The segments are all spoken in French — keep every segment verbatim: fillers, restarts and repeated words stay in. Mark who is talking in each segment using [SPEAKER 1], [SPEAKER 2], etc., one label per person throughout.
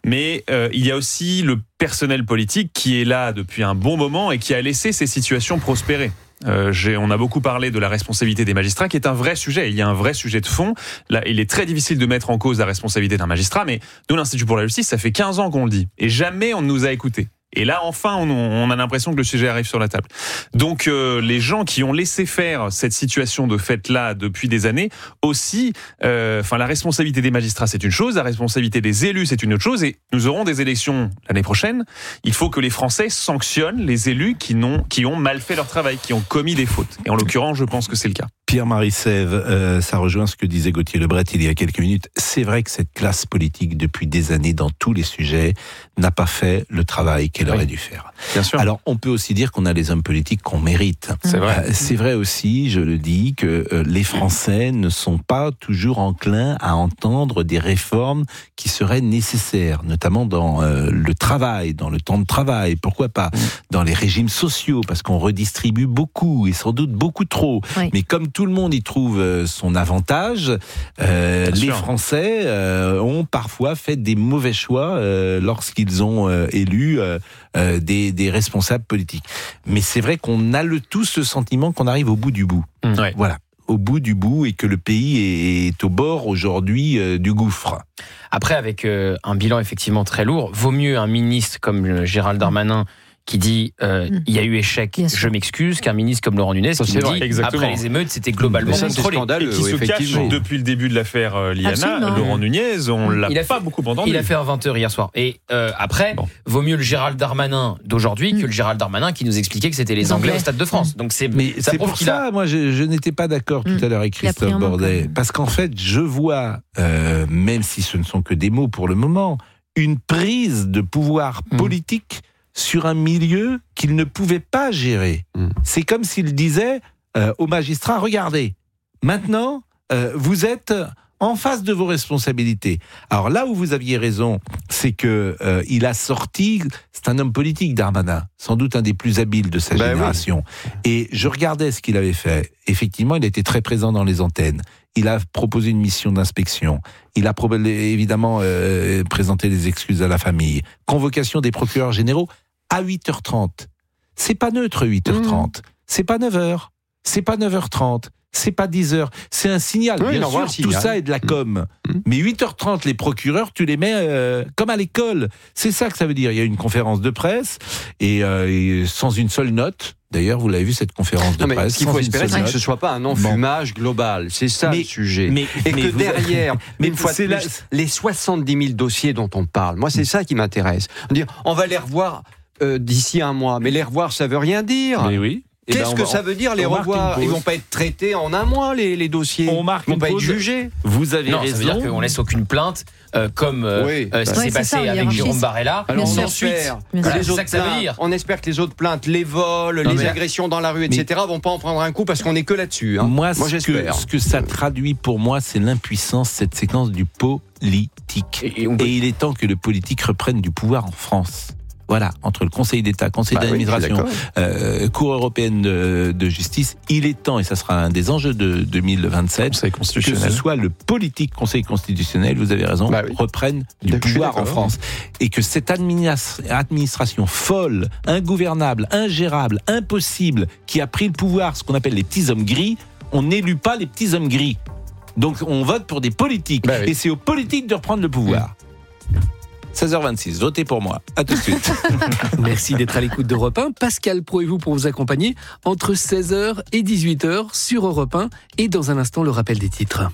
[SPEAKER 1] mais euh, il y a aussi le personnel politique qui est là depuis un bon moment et qui a laissé ces situations prospérer. Euh, j'ai, on a beaucoup parlé de la responsabilité des magistrats, qui est un vrai sujet. Il y a un vrai sujet de fond. Là, il est très difficile de mettre en cause la responsabilité d'un magistrat, mais nous, l'Institut pour la justice, ça fait quinze ans qu'on le dit. Et jamais on ne nous a écoutés. Et là, enfin, on, on a l'impression que le sujet arrive sur la table. Donc, euh, les gens qui ont laissé faire cette situation de fait-là depuis des années, aussi, euh, enfin, la responsabilité des magistrats, c'est une chose, la responsabilité des élus, c'est une autre chose, et nous aurons des élections l'année prochaine. Il faut que les Français sanctionnent les élus qui, n'ont, qui ont mal fait leur travail, qui ont commis des fautes. Et en l'occurrence, je pense que c'est le cas.
[SPEAKER 2] Pierre-Marie Sève, euh, ça rejoint ce que disait Gauthier Lebret il y a quelques minutes. C'est vrai que cette classe politique, depuis des années, dans tous les sujets, n'a pas fait le travail qu'elle oui. aurait dû faire.
[SPEAKER 1] Bien sûr.
[SPEAKER 2] Alors, on peut aussi dire qu'on a les hommes politiques qu'on mérite.
[SPEAKER 1] C'est vrai.
[SPEAKER 2] Euh, c'est vrai aussi, je le dis, que euh, les Français ne sont pas toujours enclins à entendre des réformes qui seraient nécessaires, notamment dans euh, le travail, dans le temps de travail, pourquoi pas, mmh. dans les régimes sociaux, parce qu'on redistribue beaucoup, et sans doute beaucoup trop. Oui. Mais comme tout le monde y trouve son avantage, euh, les sûr. Français euh, ont parfois fait des mauvais choix euh, lorsqu'ils ont euh, élu euh, euh, des, des responsables politiques. Mais c'est vrai qu'on a le tous ce sentiment qu'on arrive au bout du bout.
[SPEAKER 1] Mmh. Ouais.
[SPEAKER 2] Voilà, au bout du bout, et que le pays est, est au bord aujourd'hui euh, du gouffre.
[SPEAKER 3] Après, avec euh, un bilan effectivement très lourd, vaut mieux un ministre comme Gérald Darmanin qui dit euh, il y a eu échec, je m'excuse, qu'un ministre comme Laurent Nunez qui dit
[SPEAKER 1] exactement.
[SPEAKER 3] Après les émeutes, c'était globalement
[SPEAKER 1] ça,
[SPEAKER 3] contrôlé.
[SPEAKER 1] Et qui se cache depuis le début de l'affaire euh, Liana, Absolument. Laurent Nunez, on l'a il a pas fait, beaucoup entendu.
[SPEAKER 3] Il a fait à vingt heures hier soir. Et euh, après, bon. vaut mieux le Gérald Darmanin d'aujourd'hui mmh. que le Gérald Darmanin qui nous expliquait que c'était les Anglais, Anglais au Stade de France. Donc c'est,
[SPEAKER 2] Mais
[SPEAKER 3] ça
[SPEAKER 2] c'est
[SPEAKER 3] prouve
[SPEAKER 2] pour
[SPEAKER 3] qu'il
[SPEAKER 2] ça,
[SPEAKER 3] a...
[SPEAKER 2] moi je, je n'étais pas d'accord tout mmh. à l'heure avec Christophe Bordet. Parce qu'en fait, je vois, euh, même si ce ne sont que des mots pour le moment, une prise de pouvoir mmh. politique sur un milieu qu'il ne pouvait pas gérer. Mmh. C'est comme s'il disait euh, aux magistrats, regardez, maintenant, euh, vous êtes en face de vos responsabilités. Alors là où vous aviez raison, c'est que euh, il a sorti, c'est un homme politique, Darmanin, sans doute un des plus habiles de sa ben génération. Oui. Et je regardais ce qu'il avait fait. Effectivement, il était très présent dans les antennes. Il a proposé une mission d'inspection. Il a évidemment euh, présenté des excuses à la famille. Convocation des procureurs généraux à huit heures trente. C'est pas neutre huit heures trente. Mmh. C'est pas neuf heures. C'est pas neuf heures trente. C'est pas dix heures. C'est un signal. Oui, bien sûr, tout ça est de la com. Mmh. Mais huit heures trente, les procureurs, tu les mets euh, comme à l'école. C'est ça que ça veut dire. Il y a une conférence de presse et, euh, et sans une seule note. D'ailleurs, vous l'avez vu, cette conférence de non, mais
[SPEAKER 4] presse. Ce qu'il faut espérer, c'est que ce ne soit pas un enfumage bon. global. C'est ça mais, le sujet. Mais, et mais que vous... derrière, mais une fois de plus, la... les soixante-dix mille dossiers dont on parle, moi, c'est mmh. ça qui m'intéresse. On, dit, on va les revoir euh, d'ici un mois. Mais les revoir, ça ne veut rien dire.
[SPEAKER 2] Mais oui.
[SPEAKER 4] Qu'est-ce
[SPEAKER 2] ben
[SPEAKER 4] que
[SPEAKER 2] va,
[SPEAKER 4] ça veut dire, les revoir ? Ils ne vont pas être traités en un mois, les, les dossiers.
[SPEAKER 2] On marque
[SPEAKER 4] Ils ne vont pas
[SPEAKER 2] pause.
[SPEAKER 4] être jugés.
[SPEAKER 2] Vous avez
[SPEAKER 3] non,
[SPEAKER 2] raison.
[SPEAKER 3] Ça veut dire qu'on ne laisse aucune plainte, euh, comme euh,
[SPEAKER 4] oui.
[SPEAKER 3] euh, ce qui
[SPEAKER 4] ouais,
[SPEAKER 3] s'est passé
[SPEAKER 5] ça,
[SPEAKER 3] avec Jérôme Barella.
[SPEAKER 4] Alors, on
[SPEAKER 3] ensuite,
[SPEAKER 4] espère,
[SPEAKER 3] voilà,
[SPEAKER 4] les
[SPEAKER 3] c'est
[SPEAKER 4] autres
[SPEAKER 3] ça que ça
[SPEAKER 4] plaintes,
[SPEAKER 3] veut dire.
[SPEAKER 4] on espère que les autres plaintes, les vols, non, les mais, agressions dans la rue, et cetera, ne vont pas en prendre un coup parce qu'on n'est que là-dessus. Hein.
[SPEAKER 2] Moi,
[SPEAKER 4] moi
[SPEAKER 2] ce
[SPEAKER 4] j'espère.
[SPEAKER 2] Que, ce que ça traduit pour moi, c'est l'impuissance, cette séquence du politique. Et, et, peut... et il est temps que le politique reprenne du pouvoir en France. Voilà, entre le Conseil d'État, Conseil bah d'administration, oui, euh, Cour européenne de, de justice, il est temps, et ça sera un des enjeux de deux mille vingt-sept, Conseil constitutionnel. Que ce soit le politique Conseil constitutionnel, vous avez raison, bah oui. reprenne du Depuis pouvoir en France. Et que cette administration folle, ingouvernable, ingérable, impossible, qui a pris le pouvoir, ce qu'on appelle les petits hommes gris, on n'élut pas les petits hommes gris. Donc on vote pour des politiques. Bah oui. Et c'est aux politiques de reprendre le pouvoir. Mmh. seize heures vingt-six, votez pour moi. À tout de suite.
[SPEAKER 6] Merci d'être à l'écoute d'Europe un. Pascal Pro et vous pour vous accompagner entre seize heures et dix-huit heures sur Europe un. Et dans un instant, le rappel des titres.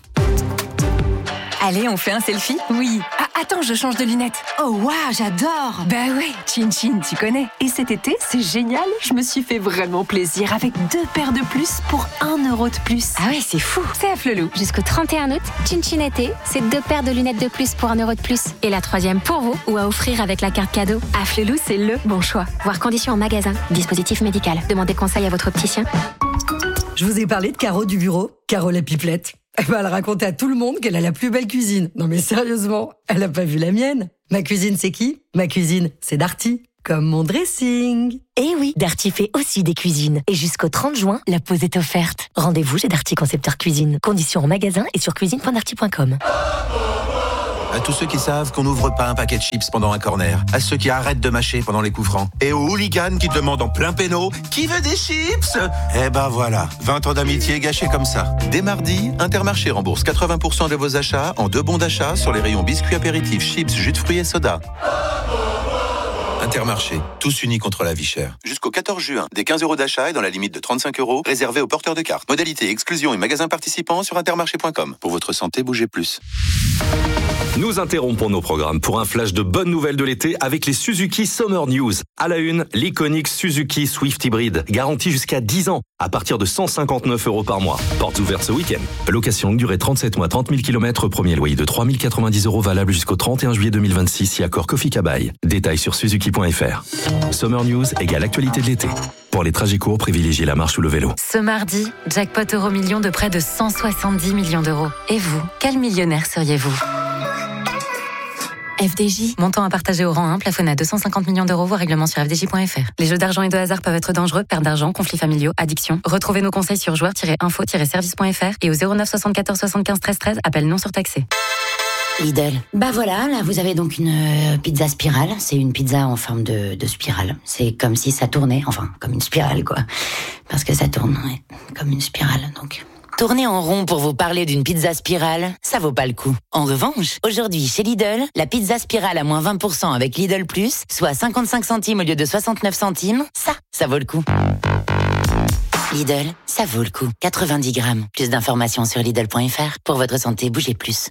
[SPEAKER 7] Allez, on fait un selfie ? Oui. Ah, attends, je change de lunettes. Oh, waouh, j'adore. Bah ouais, Chin Chin, tu connais. Et cet été, c'est génial. Je me suis fait vraiment plaisir avec deux paires de plus pour un euro de plus. Ah ouais, c'est fou. C'est à Flelou.
[SPEAKER 8] Jusqu'au trente et un août, Chin Chin été, c'est deux paires de lunettes de plus pour un euro de plus. Et la troisième pour vous, ou à offrir avec la carte cadeau. À Flelou, c'est le bon choix. Voir conditions en magasin. Dispositif médical. Demandez conseil à votre opticien.
[SPEAKER 9] Je vous ai parlé de Caro du bureau, Caro la pipelette. Eh ben, elle racontait à tout le monde qu'elle a la plus belle cuisine. Non mais sérieusement, elle a pas vu la mienne. Ma cuisine, c'est qui ? Ma cuisine, c'est Darty. Comme mon dressing.
[SPEAKER 10] Eh oui, Darty fait aussi des cuisines. Et jusqu'au trente juin, la pause est offerte. Rendez-vous chez Darty Concepteur Cuisine. Conditions en magasin et sur cuisine point darty point com.
[SPEAKER 5] À tous ceux qui savent qu'on n'ouvre pas un paquet de chips pendant un corner. À ceux qui arrêtent de mâcher pendant les coups francs. Et aux hooligans qui demandent en plein péno « Qui veut des chips ?» Eh ben voilà, vingt ans d'amitié gâchés comme ça. Dès mardi, Intermarché rembourse quatre-vingts pour cent de vos achats en deux bons d'achat sur les rayons biscuits apéritifs, chips, jus de fruits et soda. Intermarché, tous unis contre la vie chère. Jusqu'au quatorze juin, des quinze euros d'achat et dans la limite de trente-cinq euros, réservés aux porteurs de cartes. Modalité, exclusion et magasins participants sur intermarché point com. Pour votre santé, bougez plus.
[SPEAKER 11] Nous interrompons nos programmes pour un flash de bonnes nouvelles de l'été avec les Suzuki Summer News. À la une, l'iconique Suzuki Swift Hybrid, garantie jusqu'à dix ans, à partir de cent cinquante-neuf euros par mois. Portes ouvertes ce week-end. Location longue durée trente-sept mois, trente mille kilomètres, premier loyer de trois mille quatre-vingt-dix euros valable jusqu'au trente et un juillet deux mille vingt-six, si accord Kofi Kabai. Détails sur suzuki point f r. Summer News égale actualité de l'été. Pour les trajets courts, privilégiez la marche ou le vélo.
[SPEAKER 12] Ce mardi, jackpot euro million de près de cent soixante-dix millions d'euros. Et vous, quel millionnaire seriez-vous ? F D J, montant à partager au rang un, plafonné à deux cent cinquante millions d'euros, voire règlement sur f d j point f r. Les jeux d'argent et de hasard peuvent être dangereux, perte d'argent, conflits familiaux, addiction. Retrouvez nos conseils sur joueurs tiret info tiret service point f r et au zéro neuf soixante-quatorze soixante-quinze treize treize, appel non surtaxé.
[SPEAKER 13] Lidl. Bah voilà, là vous avez donc une euh, pizza spirale. C'est une pizza en forme de, de spirale. C'est comme si ça tournait, enfin comme une spirale quoi. Parce que ça tourne, ouais, comme une spirale donc...
[SPEAKER 10] Tourner en rond pour vous parler d'une pizza spirale, ça vaut pas le coup. En revanche, aujourd'hui chez Lidl, la pizza spirale à moins vingt pour cent avec Lidl Plus, soit cinquante-cinq centimes au lieu de soixante-neuf centimes, ça, ça vaut le coup. Lidl, ça vaut le coup. quatre-vingt-dix grammes. Plus d'informations sur Lidl point f r. Pour votre santé, bougez plus.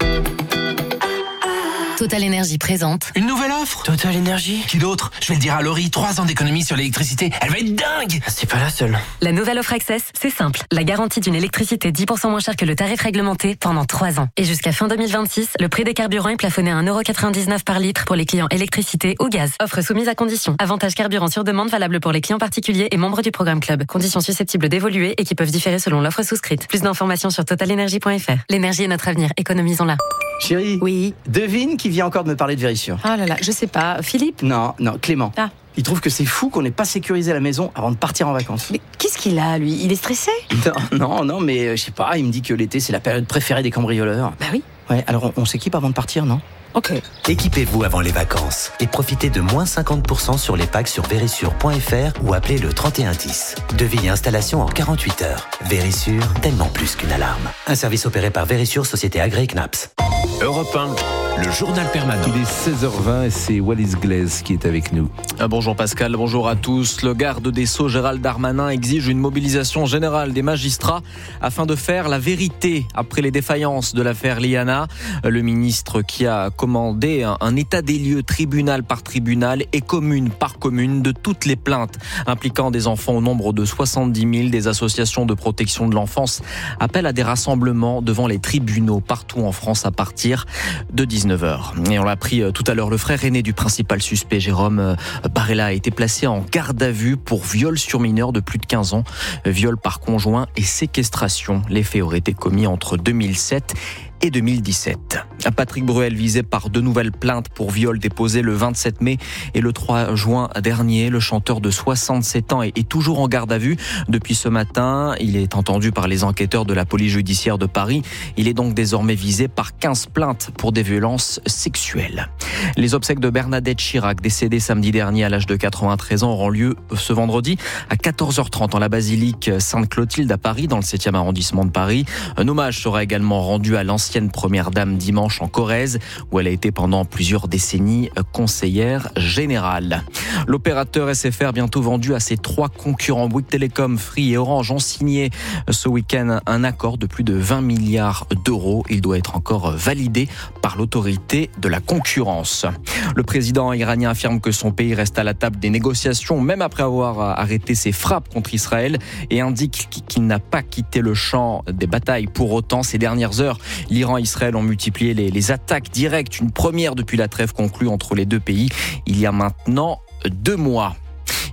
[SPEAKER 12] Total Énergie présente
[SPEAKER 14] une nouvelle offre.
[SPEAKER 15] Total Énergie.
[SPEAKER 14] Qui d'autre? Je vais le dire à Laurie, trois ans d'économie sur l'électricité. Elle va être dingue.
[SPEAKER 15] C'est pas la seule.
[SPEAKER 12] La nouvelle offre Access, c'est simple. La garantie d'une électricité dix pour cent moins chère que le tarif réglementé pendant trois ans. Et jusqu'à fin deux mille vingt-six, le prix des carburants est plafonné à un euro quatre-vingt-dix-neuf par litre pour les clients électricité ou gaz. Offre soumise à conditions. Avantage carburant sur demande valable pour les clients particuliers et membres du programme Club. Conditions susceptibles d'évoluer et qui peuvent différer selon l'offre souscrite. Plus d'informations sur total énergie point f r. L'énergie est notre avenir. Économisons-la.
[SPEAKER 15] Chérie.
[SPEAKER 12] Oui.
[SPEAKER 15] Devine qui vient encore de me parler de Vérissure.
[SPEAKER 12] Ah là là, je sais pas. Philippe?
[SPEAKER 15] Non, non, Clément.
[SPEAKER 12] Ah.
[SPEAKER 15] Il trouve que c'est fou qu'on n'ait pas sécurisé la maison avant de partir en vacances.
[SPEAKER 12] Mais qu'est-ce qu'il a, lui? Il est stressé?
[SPEAKER 15] Non, non, non, mais euh, je sais pas, il me dit que l'été, c'est la période préférée des cambrioleurs.
[SPEAKER 12] Bah oui.
[SPEAKER 15] Ouais, alors on, on s'équipe avant de partir, non?
[SPEAKER 12] Ok.
[SPEAKER 16] Équipez-vous avant les vacances et profitez de moins cinquante pour cent sur les packs sur vérissure point f r ou appelez le trente et un dix. Devis et installation en quarante-huit heures. Vérissure, tellement plus qu'une alarme. Un service opéré par Vérissure, société agréée C N A P S.
[SPEAKER 11] Europe un, le journal permanent.
[SPEAKER 2] Il est seize heures vingt et c'est Wallis Glaise qui est avec nous.
[SPEAKER 3] Bonjour Pascal, bonjour à tous. Le garde des Sceaux Gérald Darmanin exige une mobilisation générale des magistrats afin de faire la vérité après les défaillances de l'affaire Liana. Le ministre qui a commandé un, un état des lieux tribunal par tribunal et commune par commune de toutes les plaintes impliquant des enfants au nombre de soixante-dix mille. Des associations de protection de l'enfance appellent à des rassemblements devant les tribunaux partout en France à partir de dix-neuf heures. Et on l'a appris tout à l'heure, le frère aîné du principal suspect, Jérôme Barella, a été placé en garde à vue pour viol sur mineur de plus de quinze ans, viol par conjoint et séquestration. Les faits auraient été commis entre deux mille sept et deux mille dix-sept. Patrick Bruel visé par deux nouvelles plaintes pour viol déposées le vingt-sept mai et le trois juin dernier. Le chanteur de soixante-sept ans est toujours en garde à vue depuis ce matin. Il est entendu par les enquêteurs de la police judiciaire de Paris. Il est donc désormais visé par quinze plaintes pour des violences sexuelles. Les obsèques de Bernadette Chirac, décédée samedi dernier à l'âge de quatre-vingt-treize ans, auront lieu ce vendredi à quatorze heures trente en la basilique Sainte-Clotilde à Paris, dans le septième arrondissement de Paris. Un hommage sera également rendu à l'ancienne première dame dimanche en Corrèze, où elle a été pendant plusieurs décennies conseillère générale. L'opérateur S F R, bientôt vendu à ses trois concurrents Bouygues Telecom, Free et Orange, ont signé ce week-end un accord de plus de vingt milliards d'euros. Il doit être encore validé par l'autorité de la concurrence. Le président iranien affirme que son pays reste à la table des négociations, même après avoir arrêté ses frappes contre Israël, et indique qu'il n'a pas quitté le champ des batailles pour autant. Ces dernières heures, l'Iran et Israël ont multiplié les, les attaques directes, une première depuis la trêve conclue entre les deux pays il y a maintenant deux mois. Et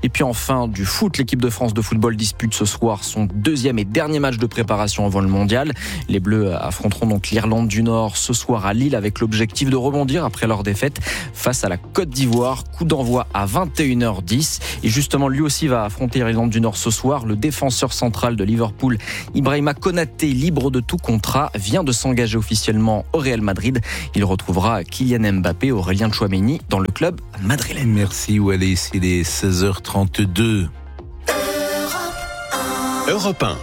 [SPEAKER 3] Et puis enfin, du foot, l'équipe de France de football dispute ce soir son deuxième et dernier match de préparation avant le mondial. Les Bleus affronteront donc l'Irlande du Nord ce soir à Lille avec l'objectif de rebondir après leur défaite face à la Côte d'Ivoire. Coup d'envoi à vingt et une heures dix. Et justement, lui aussi va affronter l'Irlande du Nord ce soir. Le défenseur central de Liverpool, Ibrahima Konaté, libre de tout contrat, vient de s'engager officiellement au Real Madrid. Il retrouvera Kylian Mbappé, Aurélien Tchouaméni dans le club madrilène.
[SPEAKER 2] Merci Wallis, il est seize heures trente-deux.
[SPEAKER 16] Europe un.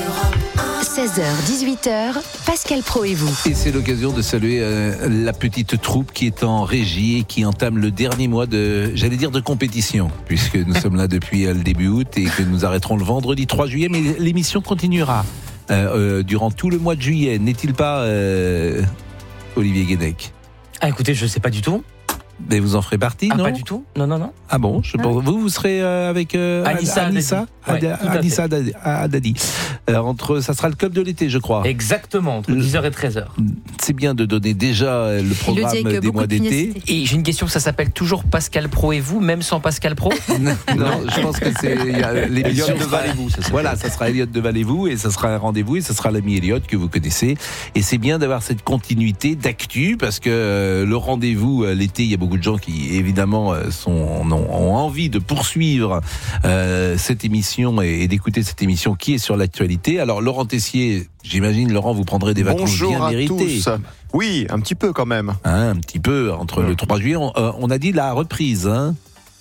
[SPEAKER 17] seize heures dix-huit heures, Pascal Praud et vous.
[SPEAKER 2] Et c'est l'occasion de saluer euh, la petite troupe qui est en régie et qui entame le dernier mois de, j'allais dire de compétition, puisque nous sommes là depuis euh, le début août et que nous arrêterons le vendredi trois juillet, mais l'émission continuera euh, euh, durant tout le mois de juillet, n'est-il pas euh, Olivier Guénec?
[SPEAKER 15] Ah écoutez, je sais pas du tout.
[SPEAKER 2] Mais vous en ferez partie,
[SPEAKER 15] ah,
[SPEAKER 2] non?
[SPEAKER 15] Pas du tout. Non, non, non.
[SPEAKER 2] Ah bon, je pense, vous, vous serez euh, avec euh,
[SPEAKER 15] Anissa
[SPEAKER 2] Anissa
[SPEAKER 15] Haddadi. Ouais,
[SPEAKER 2] Anissa Haddadi. Euh, entre, ça sera le club de l'été, je crois.
[SPEAKER 15] Exactement, entre dix heures et treize heures.
[SPEAKER 2] C'est bien de donner déjà le programme le des mois d'été.
[SPEAKER 15] Et j'ai une question, ça s'appelle toujours Pascal Praud et vous, même sans Pascal Praud?
[SPEAKER 2] Non, je pense que c'est l'émission de Val-et-vous. Ça voilà, ça sera Elliott de Val-et-vous et ça sera un rendez-vous et ça sera l'ami Elliott que vous connaissez. Et c'est bien d'avoir cette continuité d'actu parce que euh, le rendez-vous l'été, il y a beaucoup de gens qui évidemment sont, ont, ont envie de poursuivre euh, cette émission et, et d'écouter cette émission qui est sur l'actualité. Alors Laurent Tessier, j'imagine Laurent, vous prendrez des vacances
[SPEAKER 18] Bonjour
[SPEAKER 2] bien méritées.
[SPEAKER 18] Bonjour à tous. Oui, un petit peu quand même.
[SPEAKER 2] Hein, un petit peu, entre mmh. le trois juillet, on, euh, on a dit la reprise. Hein.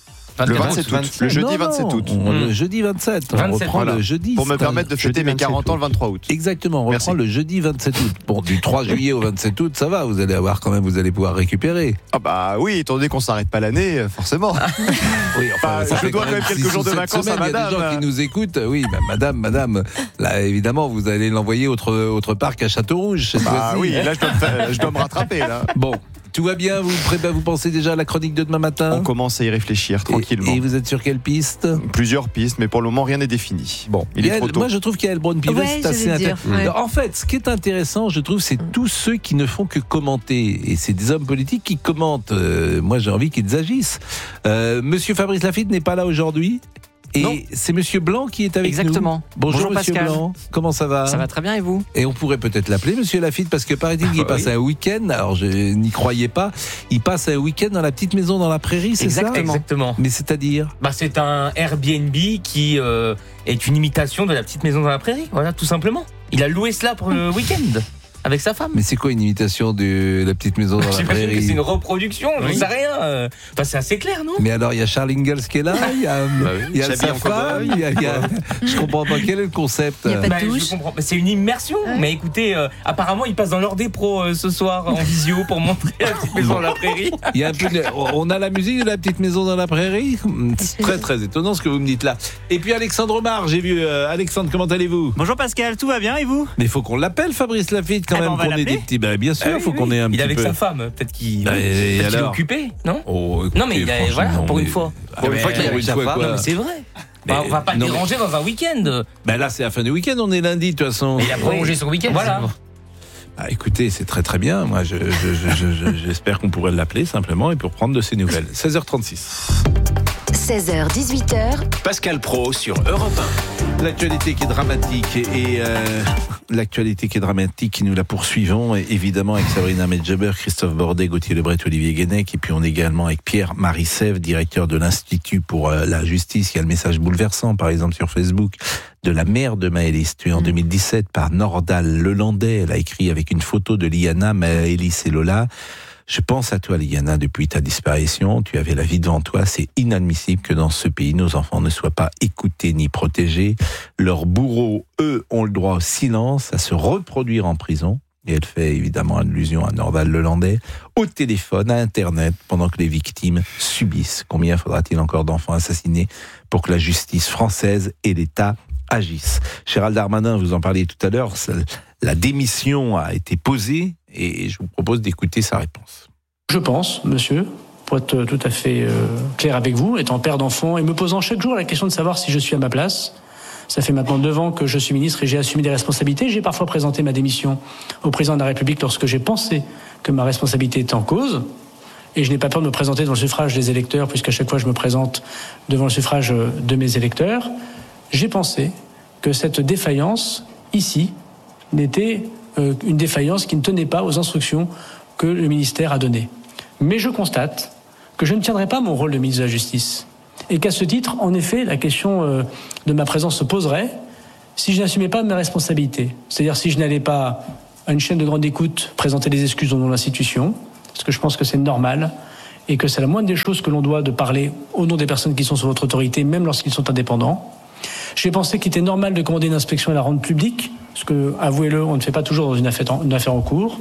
[SPEAKER 18] Le vingt-sept août, le jeudi vingt-sept août.
[SPEAKER 2] On, mmh. Le jeudi vingt-sept, on
[SPEAKER 15] vingt-sept,
[SPEAKER 2] reprend
[SPEAKER 18] voilà.
[SPEAKER 2] le jeudi.
[SPEAKER 18] Pour me permettre de fêter mes quarante ans le vingt-trois août.
[SPEAKER 2] Exactement, on reprend
[SPEAKER 18] Merci.
[SPEAKER 2] le jeudi vingt-sept août. Bon, du trois juillet au vingt-sept août, ça va, vous allez avoir quand même, vous allez pouvoir récupérer.
[SPEAKER 18] Ah bah oui, étant donné qu'on s'arrête pas l'année, forcément.
[SPEAKER 2] Oui, enfin,
[SPEAKER 18] bah,
[SPEAKER 2] ça
[SPEAKER 18] je dois quand même quelques jours de vacances à madame.
[SPEAKER 2] Il y a des gens qui nous écoutent, oui, bah, madame, madame, là évidemment, vous allez l'envoyer autre, autre part qu'à Château-Rouge.
[SPEAKER 18] Ah oui, là je dois, me, je dois me rattraper là.
[SPEAKER 2] Bon. Tout va bien, vous, vous pensez déjà à la chronique de demain matin?
[SPEAKER 18] On commence à y réfléchir tranquillement.
[SPEAKER 2] Et, et vous êtes sur quelle piste?
[SPEAKER 18] Plusieurs pistes, mais pour le moment rien n'est défini.
[SPEAKER 2] Bon, il est trop tôt. Moi je trouve qu'il y a Elbron Pivet,
[SPEAKER 9] ouais,
[SPEAKER 2] c'est assez intéressant. Ouais. En fait, ce qui est intéressant, je trouve, c'est tous ceux qui ne font que commenter. Et c'est des hommes politiques qui commentent. Euh, moi j'ai envie qu'ils agissent. Euh, Monsieur Fabrice Lafitte n'est pas là aujourd'hui. Et non. C'est Monsieur Blanc qui est avec
[SPEAKER 3] Exactement.
[SPEAKER 2] nous. Bonjour, Bonjour Monsieur
[SPEAKER 3] Pascal.
[SPEAKER 2] Blanc. Comment ça va?
[SPEAKER 3] Ça va très bien et vous?
[SPEAKER 2] Et on pourrait peut-être l'appeler Monsieur Lafitte parce que paraît-il qu'il ah, passe oui. un week-end. Alors je n'y croyais pas. Il passe un week-end dans la petite maison dans la prairie, c'est
[SPEAKER 15] Exactement.
[SPEAKER 2] ça?
[SPEAKER 15] Exactement.
[SPEAKER 2] Mais c'est-à-dire?
[SPEAKER 15] Bah c'est un Airbnb qui euh, est une imitation de la petite maison dans la prairie. Voilà, tout simplement. Il a loué cela pour le week-end. Avec sa femme.
[SPEAKER 2] Mais c'est quoi une imitation de la petite maison dans la prairie?
[SPEAKER 15] C'est une reproduction, je oui. sais rien. Enfin, c'est assez clair, non?
[SPEAKER 2] Mais alors, il y a Charles Ingalls qui est là, il y a, bah oui, il y a sa femme, il y a, il y a... Je comprends pas, quel est le concept?
[SPEAKER 9] Il y a pas de
[SPEAKER 15] bah,
[SPEAKER 9] douche.
[SPEAKER 15] Je comprends. C'est une immersion. Ouais. Mais écoutez, euh, apparemment, il passe dans l'heure des pros euh, ce soir en visio pour montrer la petite maison dans la prairie.
[SPEAKER 2] Il y a un peu de... On a la musique de la petite maison dans la prairie. C'est très, très étonnant ce que vous me dites là. Et puis Alexandre Omar, j'ai vu. Euh, Alexandre, comment allez-vous?
[SPEAKER 19] Bonjour Pascal, tout va bien et vous?
[SPEAKER 2] Mais il faut qu'on l'appelle Fabrice Lafitte quand ah même, ben qu'on ait des petits. Ben, bien sûr, il ah, oui, faut qu'on ait un
[SPEAKER 15] il
[SPEAKER 2] petit peu.
[SPEAKER 15] Il est avec sa femme, peut-être qu'il
[SPEAKER 2] bah,
[SPEAKER 15] peut qu est occupé, non?
[SPEAKER 2] Oh, écoutez,
[SPEAKER 15] non, mais il a, voilà, pour une fois.
[SPEAKER 2] Pour une fois qu'il est avec sa femme.
[SPEAKER 15] Non, mais c'est vrai. Bah, on va pas le déranger mais... dans un week-end.
[SPEAKER 2] Ben là, c'est la fin du week-end, on est lundi de toute façon.
[SPEAKER 15] Mais il a prolongé oui. son week-end. Voilà.
[SPEAKER 2] Ah, écoutez, c'est très très bien. Moi, je, je, je, je, j'espère qu'on pourrait l'appeler simplement et pour prendre de ses nouvelles. seize heures trente-six.
[SPEAKER 17] seize heures dix-huit heures.
[SPEAKER 16] Pascal Praud sur Europe un.
[SPEAKER 2] L'actualité qui est dramatique et euh, l'actualité qui est dramatique, nous la poursuivons et évidemment avec Sabrina Medjaber, Christophe Bordet, Gauthier Lebret, Olivier Guénec et puis on est également avec Pierre-Marie Sèvres, directeur de l'Institut pour euh, la justice. Il y a le message bouleversant par exemple sur Facebook de la mère de Maëlys, tuée en deux mille dix-sept par Nordal Lelandais. Elle a écrit avec une photo de Liana, Maëlys et Lola. Je pense à toi, Liana, depuis ta disparition. Tu avais la vie devant toi. C'est inadmissible que dans ce pays, nos enfants ne soient pas écoutés ni protégés. Leurs bourreaux, eux, ont le droit au silence, à se reproduire en prison. Et elle fait évidemment allusion à Nordal Lelandais, au téléphone, à Internet, pendant que les victimes subissent. Combien faudra-t-il encore d'enfants assassinés pour que la justice française et l'État agissent? Gérald Darmanin, vous en parliez tout à l'heure, la démission a été posée et je vous propose d'écouter sa réponse.
[SPEAKER 20] Je pense, monsieur, pour être tout à fait euh, clair avec vous, étant père d'enfants et me posant chaque jour la question de savoir si je suis à ma place. Ça fait maintenant neuf ans que je suis ministre et j'ai assumé des responsabilités. J'ai parfois présenté ma démission au président de la République lorsque j'ai pensé que ma responsabilité était en cause. et je n'ai pas peur de me présenter devant le suffrage des électeurs, puisqu'à chaque fois je me présente devant le suffrage de mes électeurs, j'ai pensé que cette défaillance, ici, n'était euh, une défaillance qui ne tenait pas aux instructions que le ministère a données. Mais je constate que je ne tiendrai pas mon rôle de ministre de la Justice, et qu'à ce titre, en effet, la question euh, de ma présence se poserait si je n'assumais pas mes responsabilités. C'est-à-dire si je n'allais pas, à une chaîne de grande écoute, présenter des excuses au nom de l'institution, parce que je pense que c'est normal, et que c'est la moindre des choses que l'on doit de parler au nom des personnes qui sont sous votre autorité, même lorsqu'ils sont indépendants. J'ai pensé qu'il était normal de commander une inspection et la rendre publique, parce que, avouez-le, on ne fait pas toujours dans une affaire en, une affaire en cours.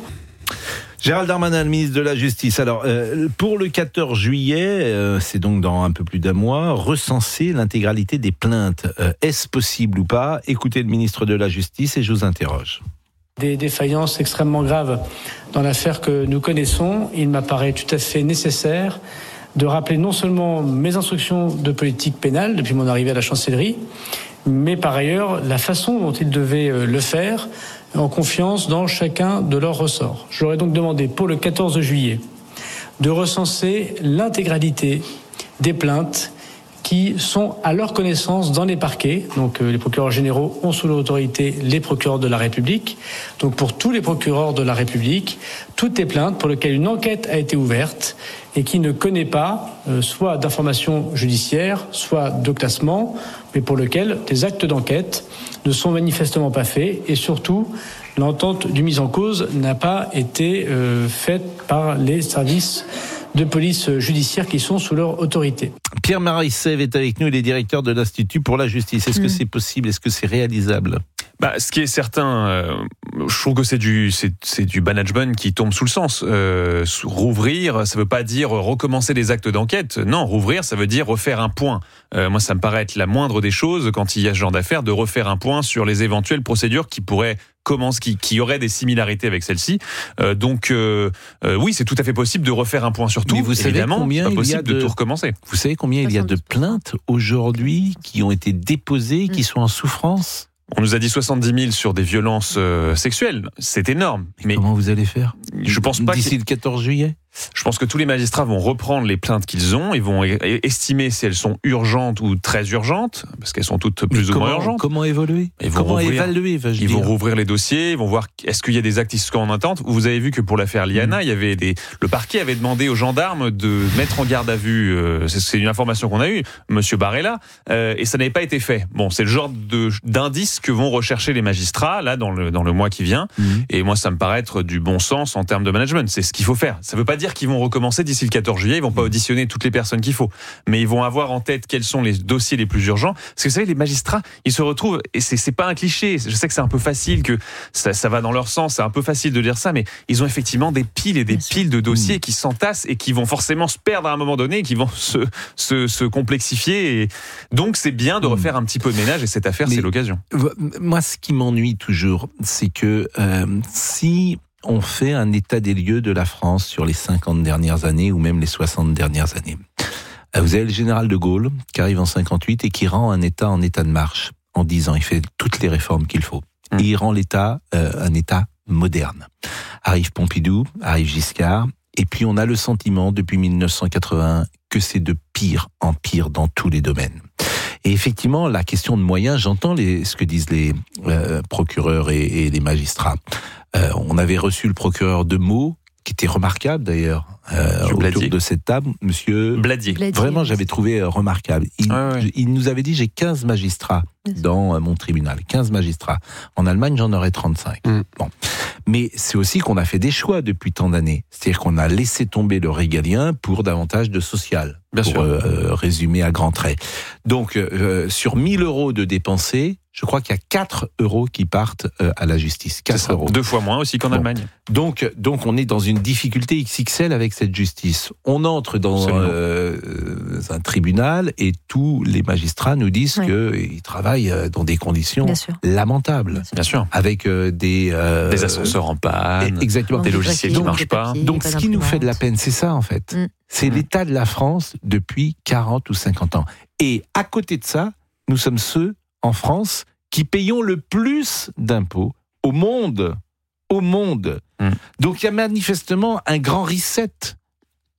[SPEAKER 2] Gérald Darmanin, le ministre de la Justice. Alors, euh, pour le quatorze juillet, euh, c'est donc dans un peu plus d'un mois, recenser l'intégralité des plaintes. Euh, est-ce possible ou pas ? Écoutez le ministre de la Justice et je vous interroge.
[SPEAKER 20] Des défaillances extrêmement graves dans l'affaire que nous connaissons, il m'apparaît tout à fait nécessaire de rappeler non seulement mes instructions de politique pénale depuis mon arrivée à la chancellerie, mais par ailleurs la façon dont ils devaient le faire, en confiance dans chacun de leurs ressorts. J'aurais donc demandé pour le quatorze juillet de recenser l'intégralité des plaintes qui sont à leur connaissance dans les parquets. Donc euh, les procureurs généraux ont sous leur autorité les procureurs de la République. Donc pour tous les procureurs de la République, toutes les plaintes pour lesquelles une enquête a été ouverte et qui ne connaît pas euh, soit d'informations judiciaires, soit de classement, mais pour lesquelles des actes d'enquête ne sont manifestement pas faits et surtout l'entente du mis en cause n'a pas été euh, faite par les services de police judiciaire qui sont sous leur autorité.
[SPEAKER 2] Pierre Marissev est avec nous, il est directeur de l'Institut pour la justice. Est-ce mmh. que c'est possible ? Est-ce que c'est réalisable ?
[SPEAKER 1] Bah, ce qui est certain, euh, je trouve que c'est du, c'est, c'est du management qui tombe sous le sens. Euh, rouvrir, ça veut pas dire recommencer des actes d'enquête. Non, rouvrir, ça veut dire refaire un point. Euh, moi, ça me paraît être la moindre des choses, quand il y a ce genre d'affaires, de refaire un point sur les éventuelles procédures qui pourraient commence, qui, qui aurait des similarités avec celle-ci. Euh, donc, euh, euh, oui, c'est tout à fait possible de refaire un point sur tout.
[SPEAKER 2] Mais vous savez
[SPEAKER 1] évidemment,
[SPEAKER 2] combien
[SPEAKER 1] c'est pas possible
[SPEAKER 2] il y a de,
[SPEAKER 1] de tout recommencer.
[SPEAKER 2] Vous savez combien il y a de plaintes aujourd'hui qui ont été déposées, qui sont en souffrance ?
[SPEAKER 1] On nous a dit soixante-dix mille sur des violences euh, sexuelles. C'est énorme.
[SPEAKER 2] Mais, mais comment vous allez faire ?
[SPEAKER 1] Je pense pas
[SPEAKER 2] d'ici le quatorze juillet ?
[SPEAKER 1] Je pense que tous les magistrats vont reprendre les plaintes qu'ils ont, ils vont estimer si elles sont urgentes ou très urgentes, parce qu'elles sont toutes plus
[SPEAKER 2] Mais
[SPEAKER 1] ou
[SPEAKER 2] comment,
[SPEAKER 1] moins urgentes.
[SPEAKER 2] Comment évoluer ?
[SPEAKER 1] Ils vont
[SPEAKER 2] Comment
[SPEAKER 1] rouvrir,
[SPEAKER 2] évaluer Ils
[SPEAKER 1] dire. vont rouvrir les dossiers, ils vont voir est-ce qu'il y a des actes qui sont en attente. Vous avez vu que pour l'affaire Liana, mmh. il y avait des, le parquet avait demandé aux gendarmes de mettre en garde à vue. Euh, c'est, c'est une information qu'on a eue, Monsieur Barella, euh, et ça n'avait pas été fait. Bon, c'est le genre de d'indices que vont rechercher les magistrats là dans le dans le mois qui vient. Mmh. Et moi, ça me paraît être du bon sens en termes de management. C'est ce qu'il faut faire. Ça ne veut pas dire qu'ils vont recommencer d'ici le quatorze juillet, ils vont pas auditionner toutes les personnes qu'il faut, mais ils vont avoir en tête quels sont les dossiers les plus urgents. Parce que vous savez, les magistrats, ils se retrouvent, et c'est, c'est pas un cliché, je sais que c'est un peu facile, que ça, ça va dans leur sens, c'est un peu facile de dire ça, mais ils ont effectivement des piles et des Bien piles sûr. de dossiers mmh. qui s'entassent et qui vont forcément se perdre à un moment donné, et qui vont se, se, se complexifier. Et donc c'est bien de refaire un petit peu de ménage, et cette affaire, mais c'est l'occasion.
[SPEAKER 2] Moi, ce qui m'ennuie toujours, c'est que euh, si on fait un état des lieux de la France sur les cinquante dernières années ou même les soixante dernières années. Vous avez le général de Gaulle qui arrive en cinquante-huit et qui rend un État en état de marche en dix ans. Il fait toutes les réformes qu'il faut. Mmh. Et il rend l'État euh, un État moderne. Arrive Pompidou, arrive Giscard, et puis on a le sentiment depuis mille neuf cent quatre-vingt que c'est de pire en pire dans tous les domaines. Et effectivement, la question de moyens, j'entends les, ce que disent les euh, procureurs et, et les magistrats. Euh, on avait reçu le procureur de Meaux, qui était remarquable d'ailleurs, euh, autour Bladier. de cette table, monsieur
[SPEAKER 1] Bladier.
[SPEAKER 2] Bladier. Vraiment, j'avais trouvé euh, remarquable. Il, ouais, ouais. il nous avait dit, j'ai quinze magistrats dans euh, mon tribunal, quinze magistrats. En Allemagne, j'en aurais trente-cinq. Mm. Bon. Mais c'est aussi qu'on a fait des choix depuis tant d'années. C'est-à-dire qu'on a laissé tomber le régalien pour davantage de social. Bien pour sûr. Euh, résumer à grands traits. Donc, euh, sur mille euros de dépensés, je crois qu'il y a quatre euros qui partent euh, à la justice. quatre euros.
[SPEAKER 1] Deux fois moins aussi qu'en bon. Allemagne.
[SPEAKER 2] Donc, donc, on est dans une difficulté X X L avec cette justice. On entre dans euh, un tribunal et tous les magistrats nous disent oui. qu'ils travaillent dans des conditions lamentables.
[SPEAKER 1] Bien sûr. Bien sûr.
[SPEAKER 2] Avec euh, des... Euh,
[SPEAKER 1] des ascenseurs en panne,
[SPEAKER 2] exactement.
[SPEAKER 1] des logiciels qui ne marchent pas.
[SPEAKER 2] Donc, ce qui nous fait de la peine, c'est ça, en fait. Mm. C'est mmh. l'état de la France depuis quarante ou cinquante ans. Et à côté de ça, nous sommes ceux, en France, qui payons le plus d'impôts au monde. Au monde. Mmh. Donc il y a manifestement un grand reset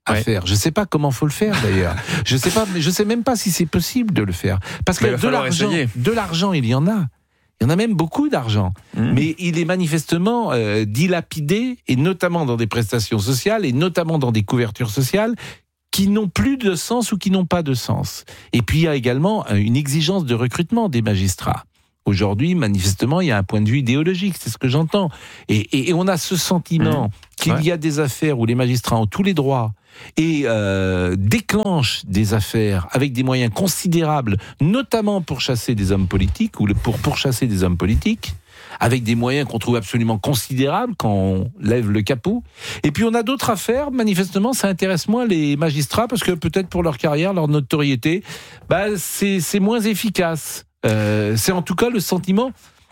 [SPEAKER 2] à
[SPEAKER 1] ouais.
[SPEAKER 2] faire. Je ne sais pas comment faut le faire d'ailleurs. Je sais pas, mais je sais même pas si c'est possible de le faire. Parce que de l'argent, de l'argent, il y en a. Il y en a même beaucoup d'argent. Mmh. Mais il est manifestement euh, dilapidé, et notamment dans des prestations sociales, et notamment dans des couvertures sociales, qui n'ont plus de sens ou qui n'ont pas de sens. Et puis il y a également une exigence de recrutement des magistrats. Aujourd'hui, manifestement, il y a un point de vue idéologique, c'est ce que j'entends. Et, et, et on a ce sentiment mmh. qu'il ouais. y a des affaires où les magistrats ont tous les droits et euh, déclenchent des affaires avec des moyens considérables, notamment pour chasser des hommes politiques ou pour pourchasser des hommes politiques, avec des moyens qu'on trouve absolument considérables quand on lève le capot. Et puis on a d'autres affaires, manifestement, ça intéresse moins les magistrats parce que peut-être pour leur carrière, leur notoriété, bah, c'est, c'est moins efficace. Euh, c'est en tout cas le sentiment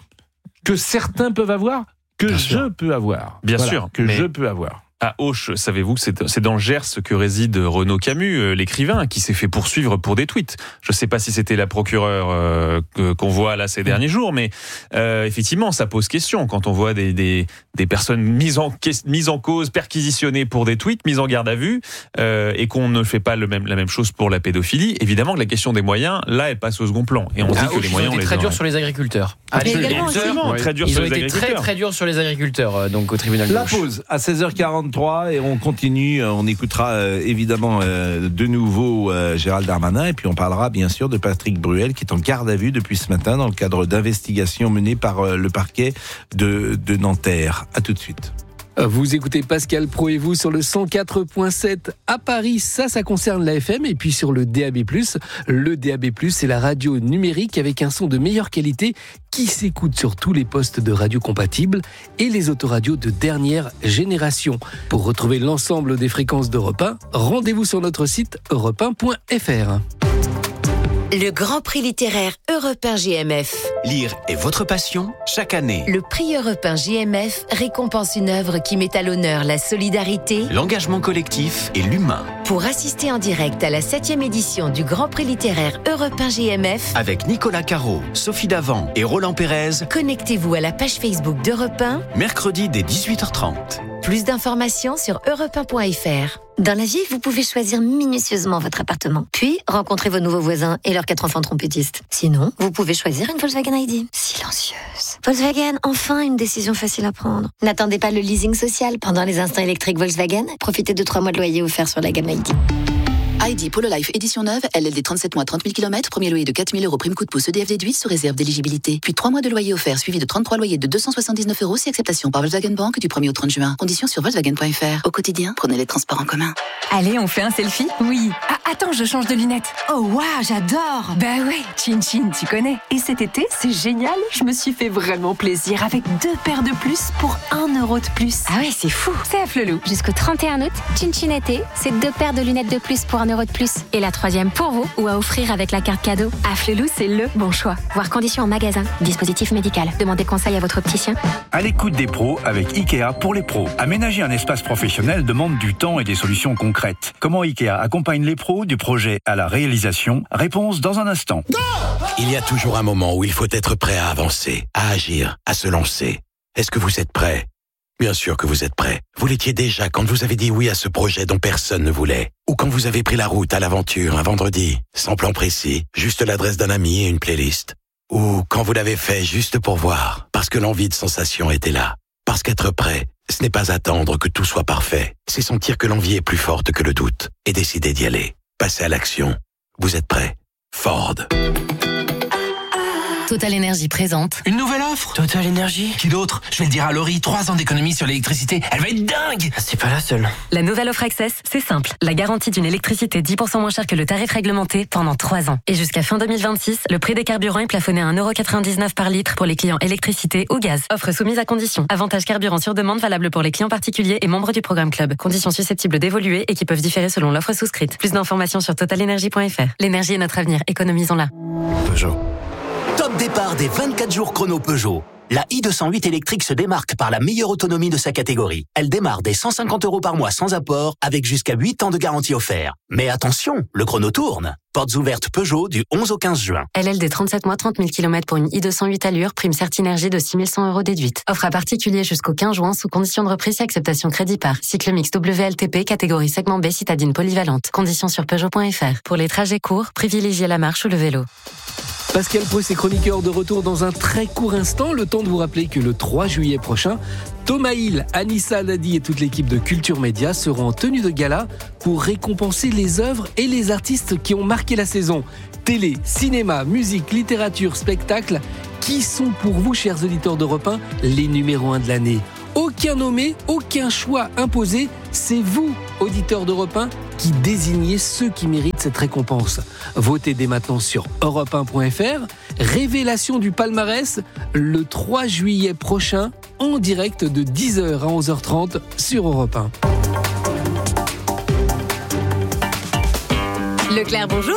[SPEAKER 2] que certains peuvent avoir, que Bien je sûr. peux avoir.
[SPEAKER 1] Bien
[SPEAKER 2] voilà,
[SPEAKER 1] sûr.
[SPEAKER 2] Que mais... je peux avoir.
[SPEAKER 1] À Auch, savez-vous que c'est, c'est dans le Gers que réside Renaud Camus, euh, l'écrivain, qui s'est fait poursuivre pour des tweets. Je ne sais pas si c'était la procureure euh, que, qu'on voit là ces derniers jours, mais euh, effectivement, ça pose question quand on voit des, des, des personnes mises en, mises en cause, perquisitionnées pour des tweets, mises en garde à vue, euh, et qu'on ne fait pas le même, la même chose pour la pédophilie. Évidemment que la question des moyens, là, elle passe au second plan. Et on
[SPEAKER 3] à
[SPEAKER 1] dit
[SPEAKER 3] Auch,
[SPEAKER 1] que les moyens,
[SPEAKER 3] ils ont été
[SPEAKER 1] on
[SPEAKER 3] très
[SPEAKER 1] les
[SPEAKER 3] durs sur les agriculteurs.
[SPEAKER 1] Absolument, absolument, très durs
[SPEAKER 3] ils
[SPEAKER 1] sur
[SPEAKER 3] ont
[SPEAKER 1] les
[SPEAKER 3] été
[SPEAKER 1] agriculteurs.
[SPEAKER 3] très très durs sur les agriculteurs, euh, donc au tribunal de
[SPEAKER 2] La
[SPEAKER 3] Auch.
[SPEAKER 2] pause à seize heures quarante-trois et on continue, on écoutera euh, évidemment euh, de nouveau euh, Gérald Darmanin et puis on parlera bien sûr de Patrick Bruel qui est en garde à vue depuis ce matin dans le cadre d'investigations menées par euh, le parquet de, de Nanterre. À tout de suite.
[SPEAKER 6] Vous écoutez Pascal Pro et vous sur le cent quatre virgule sept à Paris, ça, ça concerne l'A F M, et puis sur le D A B plus. Le D A B plus, c'est la radio numérique avec un son de meilleure qualité qui s'écoute sur tous les postes de radio compatibles et les autoradios de dernière génération. Pour retrouver l'ensemble des fréquences d'Europe un, rendez-vous sur notre site europe un point f r.
[SPEAKER 17] Le Grand Prix littéraire Europe un J M F.
[SPEAKER 14] Lire est votre passion chaque année.
[SPEAKER 17] Le prix Europe un J M F récompense une œuvre qui met à l'honneur la solidarité,
[SPEAKER 14] l'engagement collectif et l'humain.
[SPEAKER 17] Pour assister en direct à la septième édition du Grand Prix littéraire Europe un J M F,
[SPEAKER 14] avec Nicolas Caro, Sophie Davant et Roland Pérez,
[SPEAKER 17] connectez-vous à la page Facebook d'Europe un,
[SPEAKER 14] mercredi dès dix-huit heures trente.
[SPEAKER 17] Plus d'informations sur europe un point f r.
[SPEAKER 8] Dans la vie, vous pouvez choisir minutieusement votre appartement, puis rencontrer vos nouveaux voisins et leurs quatre enfants trompettistes. Sinon, vous pouvez choisir une Volkswagen I D. Silencieuse. Volkswagen, enfin une décision facile à prendre. N'attendez pas le leasing social pendant les instants électriques Volkswagen. Profitez de trois mois de loyer offerts sur la gamme I D.
[SPEAKER 21] I D Polo Life édition neuve, L L D trente-sept mois, trente mille kilomètres, premier loyer de quatre mille euros, prime coup de pouce E D F déduit sous réserve d'éligibilité. Puis trois mois de loyer offert suivi de trente-trois loyers de deux cent soixante-dix-neuf euros si acceptation par Volkswagen Bank du premier au trente juin. Conditions sur volkswagen point f r. Au quotidien, prenez les transports en commun.
[SPEAKER 7] Allez, on fait un selfie? Oui. Ah, attends, je change de lunettes. Oh waouh, j'adore. Bah ouais, Chin Chin, tu connais. Et cet été, c'est génial. Je me suis fait vraiment plaisir avec deux paires de plus pour un euro de plus.
[SPEAKER 8] Ah ouais, c'est fou.
[SPEAKER 7] C'est à Flelou.
[SPEAKER 8] Jusqu'au trente et un août, Chin Chin été, c'est deux paires de lunettes de plus pour un euro de plus. Et la troisième pour vous ou à offrir avec la carte cadeau. À Flelou, c'est le bon choix. Voir conditions en magasin. Dispositif médical. Demandez conseil à votre opticien.
[SPEAKER 22] À l'écoute des pros avec Ikea pour les pros. Aménager un espace professionnel demande du temps et des solutions concrètes. Comment Ikea accompagne les pros du projet à la réalisation? Réponse dans un instant.
[SPEAKER 23] Il y a toujours un moment où il faut être prêt à avancer, à agir, à se lancer. Est-ce que vous êtes prêt? Bien sûr que vous êtes prêt. Vous l'étiez déjà quand vous avez dit oui à ce projet dont personne ne voulait. Ou quand vous avez pris la route à l'aventure un vendredi, sans plan précis, juste l'adresse d'un ami et une playlist. Ou quand vous l'avez fait juste pour voir, parce que l'envie de sensation était là. Parce qu'être prêt, ce n'est pas attendre que tout soit parfait. C'est sentir que l'envie est plus forte que le doute et décider d'y aller. Passer à l'action. Vous êtes prêt? Ford.
[SPEAKER 12] Total Énergie présente
[SPEAKER 14] Une nouvelle offre
[SPEAKER 15] Total Énergie.
[SPEAKER 14] Qui d'autre? Je vais le dire à Laurie, trois ans d'économie sur l'électricité. Elle va être dingue.
[SPEAKER 15] C'est pas la seule.
[SPEAKER 12] La nouvelle offre Access, c'est simple. La garantie d'une électricité dix pour cent moins chère que le tarif réglementé pendant trois ans. Et jusqu'à fin deux mille vingt-six, le prix des carburants est plafonné à un euro quatre-vingt-dix-neuf par litre pour les clients électricité ou gaz. Offre soumise à conditions. Avantage carburant sur demande valable pour les clients particuliers et membres du programme Club. Conditions susceptibles d'évoluer et qui peuvent différer selon l'offre souscrite. Plus d'informations sur total énergie point f r. L'énergie est notre avenir. Économisons-la.
[SPEAKER 16] Peugeot. Top départ des vingt-quatre jours chrono Peugeot.
[SPEAKER 4] La i deux cent huit électrique se démarque par la meilleure autonomie de sa catégorie. Elle démarre dès cent cinquante euros par mois sans apport, avec jusqu'à huit ans de garantie offert. Mais attention, le chrono tourne. Portes ouvertes Peugeot du onze au quinze juin.
[SPEAKER 12] L L D trente-sept mois, trente mille kilomètres pour une i deux cent huit allure, prime Certinergie de six mille cent euros déduite. Offre à particulier jusqu'au quinze juin sous condition de reprise et acceptation crédit par. Cycle mix W L T P, catégorie segment B, citadine polyvalente. Conditions sur Peugeot point F R. Pour les trajets courts, privilégiez la marche ou le vélo.
[SPEAKER 6] Pascal Pro et ses chroniqueurs de retour dans un très court instant. Le temps de vous rappeler que le trois juillet prochain, Thomas Hill, Anissa Dadi et toute l'équipe de Culture Média seront en tenue de gala pour récompenser les œuvres et les artistes qui ont marqué la saison. Télé, cinéma, musique, littérature, spectacle. Qui sont pour vous, chers auditeurs d'Europe un, les numéros un de l'année ? Aucun nommé, aucun choix imposé. C'est vous, auditeurs d'Europe un, qui désignez ceux qui méritent cette récompense. Votez dès maintenant sur europe un point F R. Révélation du palmarès le trois juillet prochain, en direct de dix heures à onze heures trente sur Europe un.
[SPEAKER 5] Leclerc, bonjour.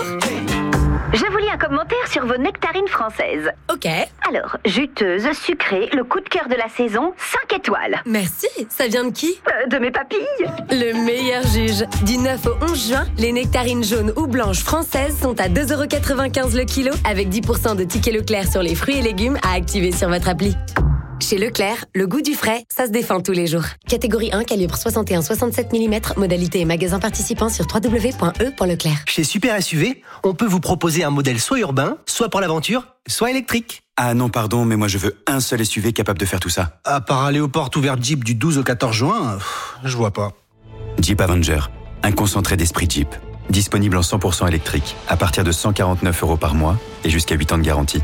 [SPEAKER 5] Je vous lis un commentaire sur vos nectarines françaises.
[SPEAKER 17] Ok.
[SPEAKER 5] Alors, juteuse, sucrée, le coup de cœur de la saison, cinq étoiles.
[SPEAKER 17] Merci. Ça vient de qui ?
[SPEAKER 5] euh, De mes papilles.
[SPEAKER 17] Le meilleur juge. Du neuf au onze juin, les nectarines jaunes ou blanches françaises sont à deux euros quatre-vingt-quinze le kilo, avec dix pour cent de tickets Leclerc sur les fruits et légumes à activer sur votre appli. Chez Leclerc, le goût du frais, ça se défend tous les jours. Catégorie un, calibre soixante et un virgule soixante-sept millimètres, modalité et magasin participant sur w w w point e point leclerc.
[SPEAKER 13] Chez Super S U V, on peut vous proposer un modèle soit urbain, soit pour l'aventure, soit électrique.
[SPEAKER 24] Ah non, pardon, mais moi je veux un seul S U V capable de faire tout ça.
[SPEAKER 13] À part aller aux portes ouvertes Jeep du douze au quatorze juin, pff, je vois pas.
[SPEAKER 24] Jeep Avenger, un concentré d'esprit Jeep. Disponible en cent pour cent électrique, à partir de cent quarante-neuf euros par mois et jusqu'à huit ans de garantie.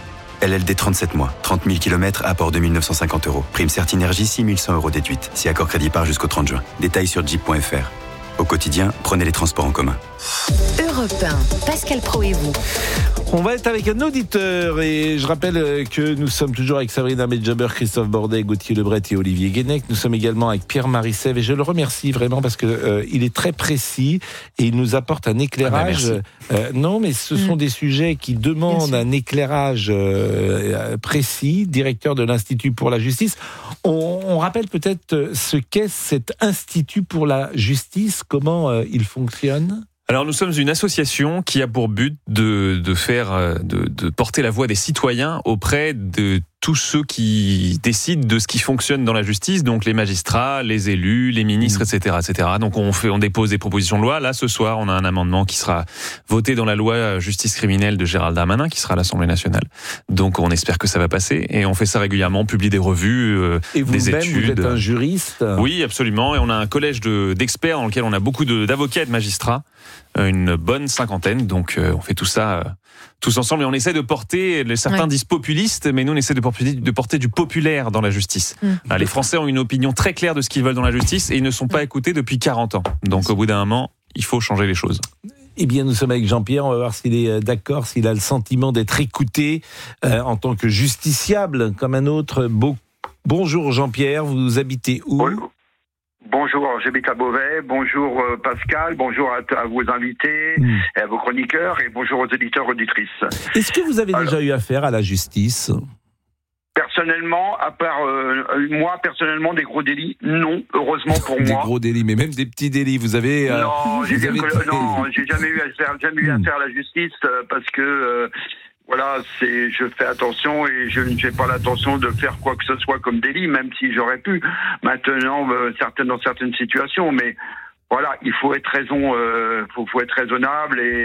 [SPEAKER 24] L L D trente-sept mois, trente mille kilomètres, apport deux mille neuf cent cinquante euros. Prime Certinergie, six mille cent euros déduite. Si accord crédit part jusqu'au trente juin. Détails sur jeep point F R. Au quotidien, prenez les transports en commun.
[SPEAKER 17] Europe un, Pascal Pro et vous.
[SPEAKER 2] On va être avec un auditeur et je rappelle que nous sommes toujours avec Sabrina Medjaber, Christophe Bordet, Gauthier Lebret et Olivier Guénec. Nous sommes également avec Pierre-Marie Sèvres et je le remercie vraiment parce que euh, il est très précis et il nous apporte un éclairage.
[SPEAKER 1] Ah ben
[SPEAKER 2] euh, non, mais ce sont mmh. des sujets qui demandent un éclairage euh, précis. Directeur de l'Institut pour la justice. On, on rappelle peut-être ce qu'est cet Institut pour la justice, comment euh, il fonctionne.
[SPEAKER 1] Alors nous sommes une association qui a pour but de, de faire, de, de porter la voix des citoyens auprès de tous ceux qui décident de ce qui fonctionne dans la justice, donc les magistrats, les élus, les ministres, et cetera, et cetera. Donc on fait, on dépose des propositions de loi. Là, ce soir, on a un amendement qui sera voté dans la loi justice criminelle de Gérald Darmanin, qui sera à l'Assemblée nationale. Donc on espère que ça va passer. Et on fait ça régulièrement, on publie des revues, euh,
[SPEAKER 2] et vous
[SPEAKER 1] des
[SPEAKER 2] même,
[SPEAKER 1] études.
[SPEAKER 2] Vous êtes un juriste ?
[SPEAKER 1] Oui, absolument. Et on a un collège de, d'experts dans lequel on a beaucoup de, d'avocats et de magistrats, une bonne cinquantaine. Donc euh, on fait tout ça euh, tous ensemble et on essaie de porter, certains ouais. disent populistes, mais nous on essaie de porter, de porter du populaire dans la justice. Mmh. Alors, les Français ont une opinion très claire de ce qu'ils veulent dans la justice et ils ne sont pas écoutés depuis quarante ans. Donc au bout d'un moment, il faut changer les choses.
[SPEAKER 2] Eh bien, nous sommes avec Jean-Pierre, on va voir s'il est d'accord, s'il a le sentiment d'être écouté euh, en tant que justiciable comme un autre. Bon, bonjour Jean-Pierre, vous habitez où ?
[SPEAKER 25] Oui. Bonjour, j'habite à Beauvais. Bonjour euh, Pascal, bonjour à, t- à vos invités mmh. et à vos chroniqueurs et bonjour aux auditeurs, auditrices.
[SPEAKER 2] Est-ce que vous avez Alors, déjà eu affaire à la justice ?
[SPEAKER 25] Personnellement, à part euh, moi, personnellement, des gros délits, non, heureusement pour
[SPEAKER 2] des
[SPEAKER 25] moi.
[SPEAKER 2] Des gros délits, mais même des petits délits, vous avez... Euh,
[SPEAKER 25] non, j'ai,
[SPEAKER 2] vous avez
[SPEAKER 25] que, non j'ai jamais eu à faire, jamais eu à faire la justice euh, parce que... Euh, Voilà, c'est, je fais attention et je ne fais pas l'attention de faire quoi que ce soit comme délit, même si j'aurais pu. Maintenant, euh, certaines, dans certaines situations, mais voilà, il faut être raison, euh, faut, faut être raisonnable et,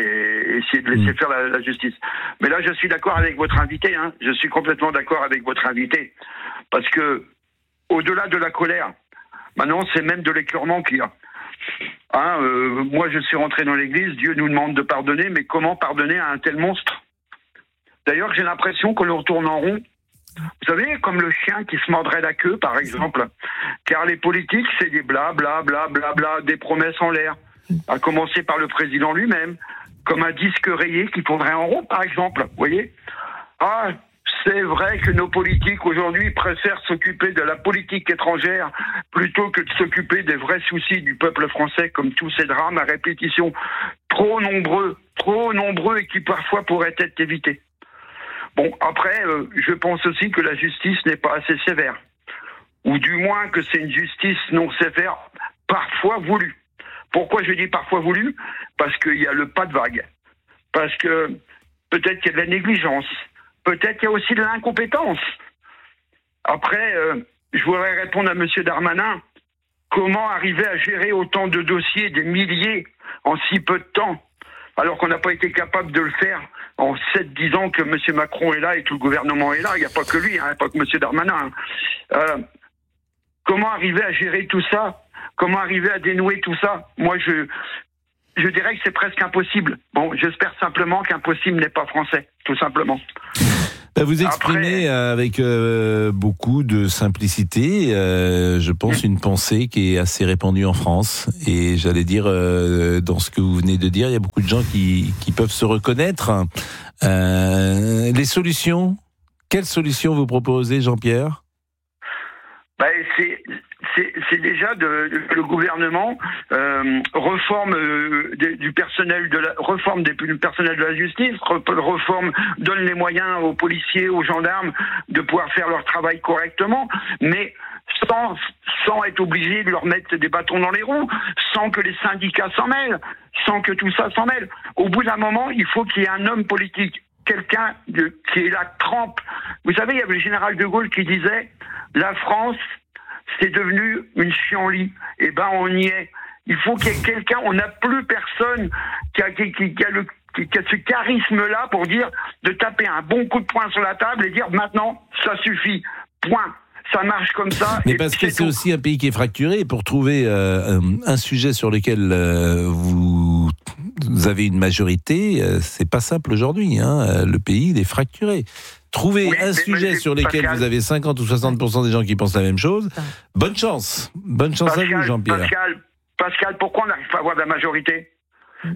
[SPEAKER 25] et essayer de laisser mmh. faire la, la justice. Mais là, je suis d'accord avec votre invité, hein. Je suis complètement d'accord avec votre invité, parce que au-delà de la colère, maintenant, c'est même de l'écœurement qu'il y a. Hein, euh, moi, je suis rentré dans l'église, Dieu nous demande de pardonner, mais comment pardonner à un tel monstre ? D'ailleurs, j'ai l'impression que l'on tourne en rond. Vous savez, comme le chien qui se mordrait la queue, par exemple. Car les politiques, c'est des bla bla bla bla bla, des promesses en l'air. À commencer par le président lui-même, comme un disque rayé qui tournerait en rond, par exemple. Vous voyez ? Ah, c'est vrai que nos politiques aujourd'hui préfèrent s'occuper de la politique étrangère plutôt que de s'occuper des vrais soucis du peuple français, comme tous ces drames à répétition trop nombreux, trop nombreux et qui parfois pourraient être évités. Bon, après, euh, je pense aussi que la justice n'est pas assez sévère. Ou du moins que c'est une justice non sévère, parfois voulue. Pourquoi je dis parfois voulue ? Parce qu'il y a le pas de vague. Parce que peut-être qu'il y a de la négligence. Peut-être qu'il y a aussi de l'incompétence. Après, euh, je voudrais répondre à M. Darmanin. Comment arriver à gérer autant de dossiers, des milliers, en si peu de temps, alors qu'on n'a pas été capable de le faire en sept dix ans que M. Macron est là et tout le gouvernement est là. Il n'y a pas que lui, hein, pas que M. Darmanin. Hein. Euh, comment arriver à gérer tout ça ? Comment arriver à dénouer tout ça ? Moi, je, je dirais que c'est presque impossible. Bon, j'espère simplement qu'impossible n'est pas français, tout simplement.
[SPEAKER 2] Vous exprimez Après, avec euh, beaucoup de simplicité, euh, je pense, une pensée qui est assez répandue en France. Et j'allais dire, euh, dans ce que vous venez de dire, il y a beaucoup de gens qui, qui peuvent se reconnaître. Euh, les solutions, quelles solutions vous proposez, Jean-Pierre ?
[SPEAKER 25] Ben, c'est, c'est, c'est déjà de, de, le gouvernement euh, reforme euh, de, du personnel de la réforme des, du personnel de la justice, reforme donne les moyens aux policiers, aux gendarmes de pouvoir faire leur travail correctement, mais sans sans être obligé de leur mettre des bâtons dans les roues, sans que les syndicats s'en mêlent, sans que tout ça s'en mêle. Au bout d'un moment, il faut qu'il y ait un homme politique, quelqu'un de, qui est la trempe. Vous savez, il y avait le général de Gaulle qui disait la France, c'est devenu une chienlit. Eh ben, on y est. Il faut qu'il y ait quelqu'un, on n'a plus personne qui a, qui, qui, qui, a le, qui, qui a ce charisme-là pour dire, de taper un bon coup de poing sur la table et dire maintenant, ça suffit. Point. Ça marche comme ça.
[SPEAKER 2] Mais parce que c'est, c'est aussi un pays qui est fracturé. Pour trouver euh, un sujet sur lequel euh, vous, vous avez une majorité, euh, c'est pas simple aujourd'hui. Hein. Le pays, il est fracturé. Trouver oui, un mais, sujet mais sur lequel Pascal, vous avez cinquante ou soixante pour cent des gens qui pensent la même chose, bonne chance. Bonne chance
[SPEAKER 25] Pascal,
[SPEAKER 2] à vous, Jean-Pierre.
[SPEAKER 25] Pascal, Pascal, pourquoi on n'arrive pas à avoir de la majorité ? Pourquoi ?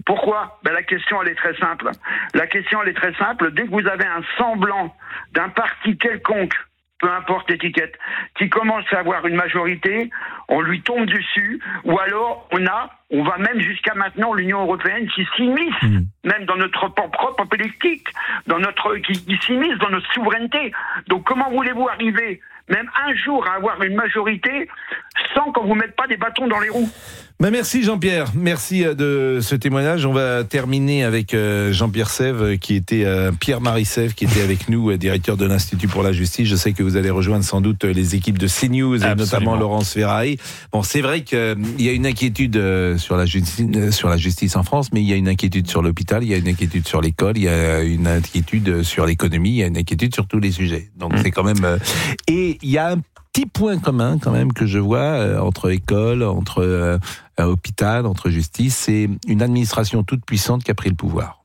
[SPEAKER 25] Ben, la question, elle est très simple. La question, elle est très simple. Dès que vous avez un semblant d'un parti quelconque, peu importe l'étiquette, qui commence à avoir une majorité, on lui tombe dessus, ou alors on a, on va même jusqu'à maintenant l'Union européenne qui s'immisce, mmh. même dans notre propre politique, dans notre, qui, qui s'immisce dans notre souveraineté. Donc comment voulez-vous arriver, même un jour, à avoir une majorité sans qu'on vous mette pas des bâtons dans les roues ?
[SPEAKER 2] Ben merci Jean-Pierre, merci de ce témoignage. On va terminer avec Jean-Pierre Sève, qui était Pierre-Marie Sève, qui était avec nous, directeur de l'Institut pour la justice. Je sais que vous allez rejoindre sans doute les équipes de CNews et Absolument. Notamment Laurence Ferrari. Bon, c'est vrai qu'il y a une inquiétude sur la justice, sur la justice en France, mais il y a une inquiétude sur l'hôpital, il y a une inquiétude sur l'école, il y a une inquiétude sur l'économie, il y a une inquiétude sur tous les sujets. Donc mmh. c'est quand même et il y a un petit point commun quand même que je vois euh, entre école, entre euh, hôpital, entre justice, c'est une administration toute puissante qui a pris le pouvoir.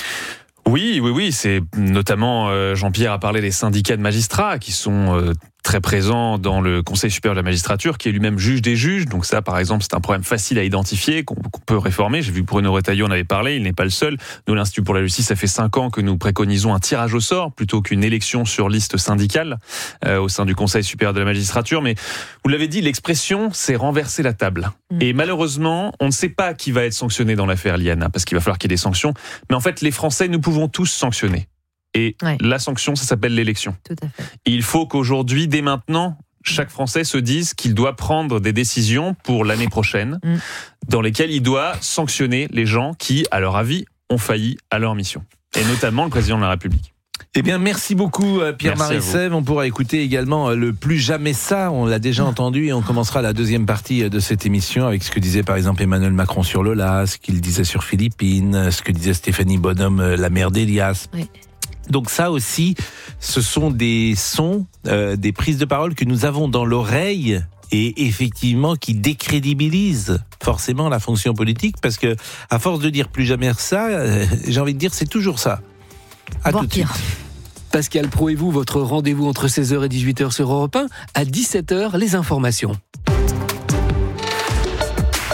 [SPEAKER 1] Oui, oui, oui, c'est notamment euh, Jean-Pierre a parlé des syndicats de magistrats qui sont euh, très présents dans le Conseil supérieur de la magistrature, qui est lui-même juge des juges. Donc ça, par exemple, c'est un problème facile à identifier, qu'on, qu'on peut réformer. J'ai vu que Bruno Retailleau en avait parlé, il n'est pas le seul. Nous, l'Institut pour la justice, ça fait cinq ans que nous préconisons un tirage au sort plutôt qu'une élection sur liste syndicale euh, au sein du Conseil supérieur de la magistrature. Mais vous l'avez dit, l'expression, c'est renverser la table. Mmh. Et malheureusement, on ne sait pas qui va être sanctionné dans l'affaire Liana, parce qu'il va falloir qu'il y ait des sanctions. Mais en fait, les Français, nous pouvons tous sanctionner. Et ouais. la sanction, ça s'appelle l'élection.
[SPEAKER 9] Tout à fait.
[SPEAKER 1] Et il faut qu'aujourd'hui, dès maintenant, chaque Français se dise qu'il doit prendre des décisions pour l'année prochaine, mmh. dans lesquelles il doit sanctionner les gens qui, à leur avis, ont failli à leur mission. Et notamment le président de la République.
[SPEAKER 2] Eh bien, merci beaucoup Pierre-Marie Sève. On pourra écouter également le Plus jamais ça. On l'a déjà entendu et on commencera la deuxième partie de cette émission avec ce que disait par exemple Emmanuel Macron sur Lola, ce qu'il disait sur Philippines, ce que disait Stéphanie Bonhomme, la mère d'Elias. Oui. Donc ça aussi, ce sont des sons, euh, des prises de parole que nous avons dans l'oreille et effectivement qui décrédibilisent forcément la fonction politique parce que à force de dire plus jamais ça, euh, j'ai envie de dire c'est toujours ça. À tout de suite.
[SPEAKER 6] Pascal Praud et vous, votre rendez-vous entre seize heures et dix-huit heures sur Europe un. À dix-sept heures, les informations.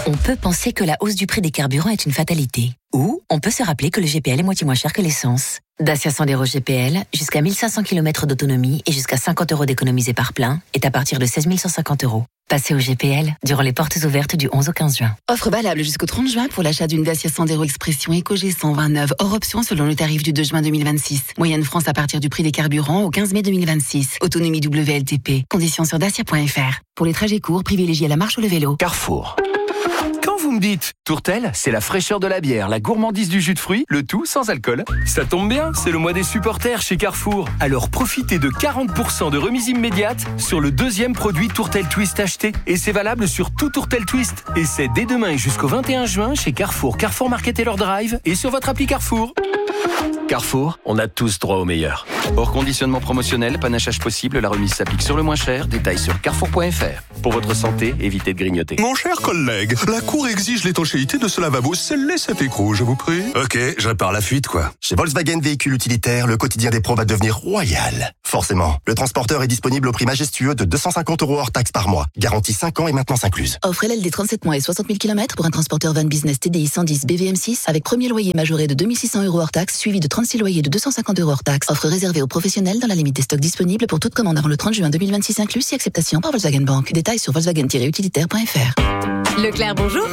[SPEAKER 9] On peut penser que la hausse du prix des carburants est une fatalité. Ou on peut se rappeler que le G P L est moitié moins cher que l'essence. Dacia Sandero G P L, jusqu'à mille cinq cents kilomètres d'autonomie et jusqu'à cinquante euros d'économisés par plein, est à partir de seize mille cent cinquante euros. Passez au G P L durant les portes ouvertes du onze au quinze juin.
[SPEAKER 21] Offre valable jusqu'au trente juin pour l'achat d'une Dacia Sandero Expression Eco G cent vingt-neuf, hors option selon le tarif du deux juin deux mille vingt-six. Moyenne France à partir du prix des carburants au quinze mai deux mille vingt-six. Autonomie W L T P. Conditions sur dacia point f r. Pour les trajets courts, privilégiez la marche ou le vélo.
[SPEAKER 10] Carrefour. Quand vous me dites Tourtel, c'est la fraîcheur de la bière, la gourmandise du jus de fruits, le tout sans alcool. Ça tombe bien, c'est le mois des supporters chez Carrefour. Alors profitez de quarante pour cent de remise immédiate sur le deuxième produit Tourtel Twist acheté. Et c'est valable sur tout Tourtel Twist. Et c'est dès demain et jusqu'au vingt et un juin chez Carrefour, Carrefour Market et leur drive et sur votre appli Carrefour. Carrefour, on a tous droit au meilleur. Hors conditionnement promotionnel, panachage possible, la remise s'applique sur le moins cher. Détails sur carrefour point f r. Pour votre santé, évitez de grignoter.
[SPEAKER 11] Mon cher collègue, la Cour exige l'étanchéité de ce lavabo. Scellez cet écrou, je vous prie. Ok, je répare la fuite, quoi.
[SPEAKER 18] Chez Volkswagen Véhicules Utilitaires, le quotidien des pros va devenir royal. Forcément, le transporteur est disponible au prix majestueux de deux cent cinquante euros hors taxe par mois. Garantie cinq ans et maintenance incluse.
[SPEAKER 21] Offre L L D trente-sept mois et soixante mille kilomètres pour un transporteur van business T D I cent dix B V M six avec premier loyer majoré de deux mille six cents euros hors taxe, suivi de trente-six loyers de deux cent cinquante euros hors taxe. Offre réservée aux professionnels dans la limite des stocks disponibles pour toute commande avant le trente juin deux mille vingt-six inclus, si acceptation par Volkswagen Bank. Détails sur volkswagen tiret utilitaire point f r.
[SPEAKER 17] Leclerc, bonjour.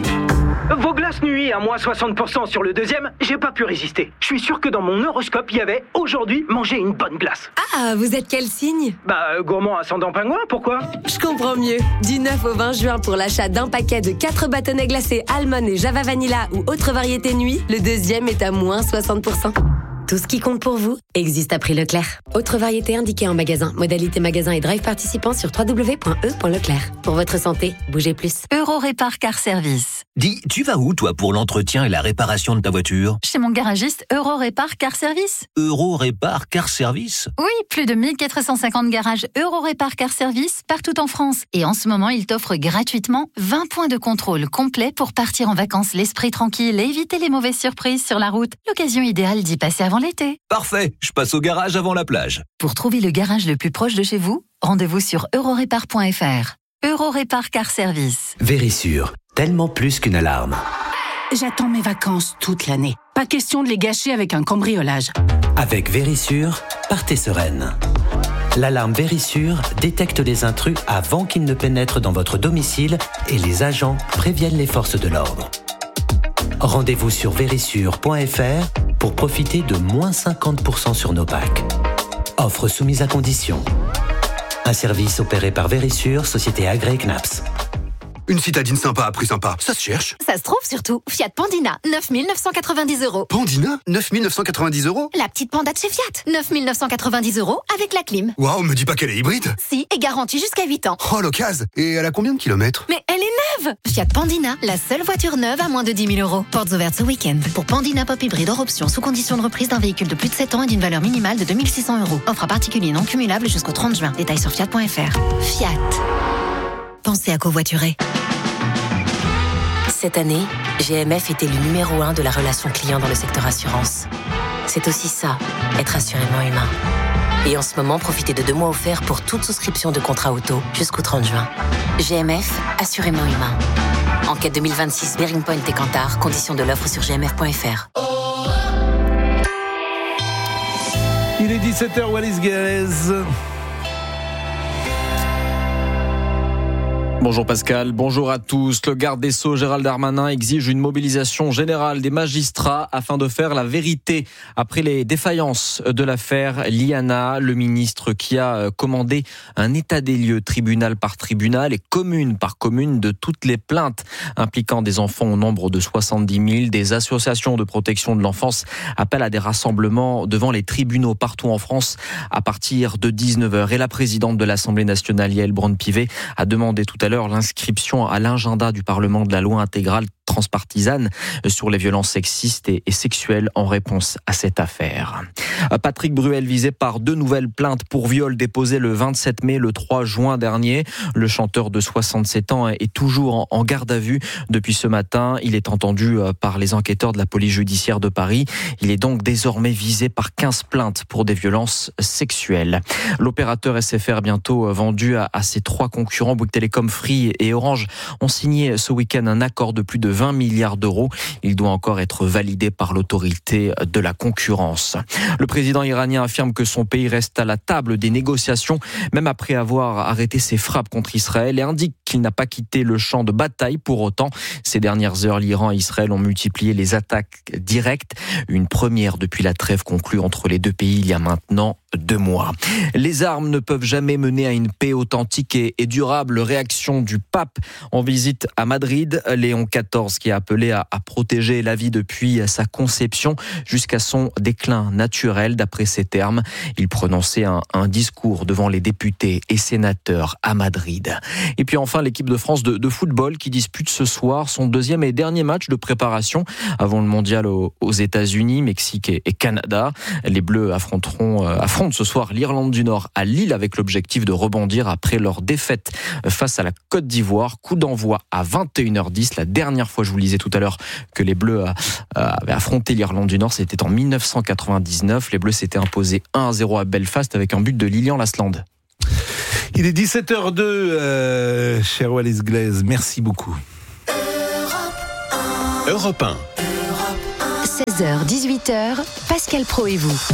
[SPEAKER 19] Vos glaces nuit à moins soixante pour cent sur le deuxième, j'ai pas pu résister. Je suis sûr que dans mon horoscope, il y avait aujourd'hui manger une bonne glace.
[SPEAKER 17] Ah, vous êtes quel signe?
[SPEAKER 19] Bah, gourmand ascendant pingouin, pourquoi?
[SPEAKER 17] Je comprends mieux. Du neuf au vingt juin pour l'achat d'un paquet de quatre bâtonnets glacés Almond et Java Vanilla ou autre variété nuit, le deuxième est à moins soixante pour cent. Tout ce qui compte pour vous existe à prix Leclerc. Autre variété indiquée en magasin. Modalité magasin et drive participant sur w w w point e point leclerc. Pour votre santé, bougez plus.
[SPEAKER 26] Eurorépar Car Service.
[SPEAKER 27] Dis, tu vas où toi pour l'entretien et la réparation de ta voiture?
[SPEAKER 26] Chez mon garagiste Eurorépar Car Service.
[SPEAKER 27] Eurorépar Car Service?
[SPEAKER 26] Oui, plus de mille quatre cent cinquante garages Eurorépar Car Service partout en France. Et en ce moment, il t'offre gratuitement vingt points de contrôle complets pour partir en vacances l'esprit tranquille et éviter les mauvaises surprises sur la route. L'occasion idéale d'y passer avant l'été.
[SPEAKER 27] Parfait, je passe au garage avant la plage.
[SPEAKER 26] Pour trouver le garage le plus proche de chez vous, rendez-vous sur eurorépar point f r. Eurorépar Car Service.
[SPEAKER 16] Vérissure, tellement plus qu'une alarme.
[SPEAKER 28] J'attends mes vacances toute l'année. Pas question de les gâcher avec un cambriolage.
[SPEAKER 16] Avec Vérissure, partez sereine. L'alarme Vérissure détecte les intrus avant qu'ils ne pénètrent dans votre domicile et les agents préviennent les forces de l'ordre. Rendez-vous sur vérissure point f r pour profiter de moins cinquante pour cent sur nos packs. Offre soumise à condition. Un service opéré par Vérissure, société agréée C N A P S.
[SPEAKER 11] Une citadine sympa à prix sympa, ça se cherche.
[SPEAKER 8] Ça se trouve surtout. Fiat Pandina, neuf mille neuf cent quatre-vingt-dix euros.
[SPEAKER 11] Pandina, neuf mille neuf cent quatre-vingt-dix euros.
[SPEAKER 8] La petite panda de chez Fiat, neuf mille neuf cent quatre-vingt-dix euros avec la clim.
[SPEAKER 11] Waouh, me dis pas qu'elle est hybride.
[SPEAKER 8] Si, et garantie jusqu'à huit ans.
[SPEAKER 11] Oh, l'occasion. Et elle a combien de kilomètres?
[SPEAKER 8] Mais elle est neuve. Fiat Pandina, la seule voiture neuve à moins de dix mille euros. Portes ouvertes ce week-end. Pour Pandina Pop Hybride hors option, sous condition de reprise d'un véhicule de plus de sept ans et d'une valeur minimale de deux mille six cents euros. Offre à particulier non cumulable jusqu'au trente juin. Détails sur fiat point f r. Fiat. Pensez à covoiturer.
[SPEAKER 9] Cette année, G M F était le numéro un de la relation client dans le secteur assurance. C'est aussi ça, être assurément humain. Et en ce moment, profitez de deux mois offerts pour toute souscription de contrat auto jusqu'au trente juin. G M F, assurément humain. Enquête deux mille vingt-six, Bearing Point et Kantar. Conditions de l'offre sur g m f point f r.
[SPEAKER 2] Il est dix-sept heures, Wallis Galez.
[SPEAKER 3] Bonjour Pascal, bonjour à tous. Le garde des Sceaux Gérald Darmanin exige une mobilisation générale des magistrats afin de faire la vérité après les défaillances de l'affaire Liana. Le ministre qui a commandé un état des lieux tribunal par tribunal et commune par commune de toutes les plaintes impliquant des enfants au nombre de soixante-dix mille. Des associations de protection de l'enfance appellent à des rassemblements devant les tribunaux partout en France à partir de dix-neuf heures. Et la présidente de l'Assemblée nationale, Yaël Braun-Pivet, a demandé tout à l'heure l'inscription à l'agenda du Parlement de la loi intégrale transpartisane sur les violences sexistes et sexuelles en réponse à cette affaire. Patrick Bruel visé par deux nouvelles plaintes pour viol déposées le vingt-sept mai, le trois juin dernier. Le chanteur de soixante-sept ans est toujours en garde à vue depuis ce matin. Il est entendu par les enquêteurs de la police judiciaire de Paris. Il est donc désormais visé par quinze plaintes pour des violences sexuelles. L'opérateur S F R bientôt vendu à, à ses trois concurrents, Bouygues Telecom, Free et Orange, ont signé ce week-end un accord de plus de vingt milliards d'euros. Il doit encore être validé par l'autorité de la concurrence. Le président iranien affirme que son pays reste à la table des négociations, même après avoir arrêté ses frappes contre Israël, et indique qu'il n'a pas quitté le champ de bataille pour autant. Ces dernières heures, l'Iran et Israël ont multiplié les attaques directes, une première depuis la trêve conclue entre les deux pays il y a maintenant deux mois. Les armes ne peuvent jamais mener à une paix authentique et, et durable. Réaction du pape en visite à Madrid, Léon quatorze, qui a appelé à, à protéger la vie depuis sa conception jusqu'à son déclin naturel, d'après ses termes. Il prononçait un, un discours devant les députés et sénateurs à Madrid. Et puis enfin, l'équipe de France de, de football qui dispute ce soir son deuxième et dernier match de préparation avant le mondial aux, aux États-Unis, Mexique et, et Canada. Les Bleus affronteront, euh, affrontent ce soir l'Irlande du Nord à Lille avec l'objectif de rebondir après leur défaite face à la Côte d'Ivoire. Coup d'envoi à vingt et une heures dix. La dernière fois, je vous le disais tout à l'heure, que les Bleus euh, avaient affronté l'Irlande du Nord, c'était en mille neuf cent quatre-vingt-dix-neuf. Les Bleus s'étaient imposés un à zéro à Belfast avec un but de Lilian Lasland.
[SPEAKER 2] Il est dix-sept heures deux, euh, cher Wallis Glaise, merci beaucoup.
[SPEAKER 11] Europe un.
[SPEAKER 8] seize heures, dix-huit heures, Pascal Praud et vous.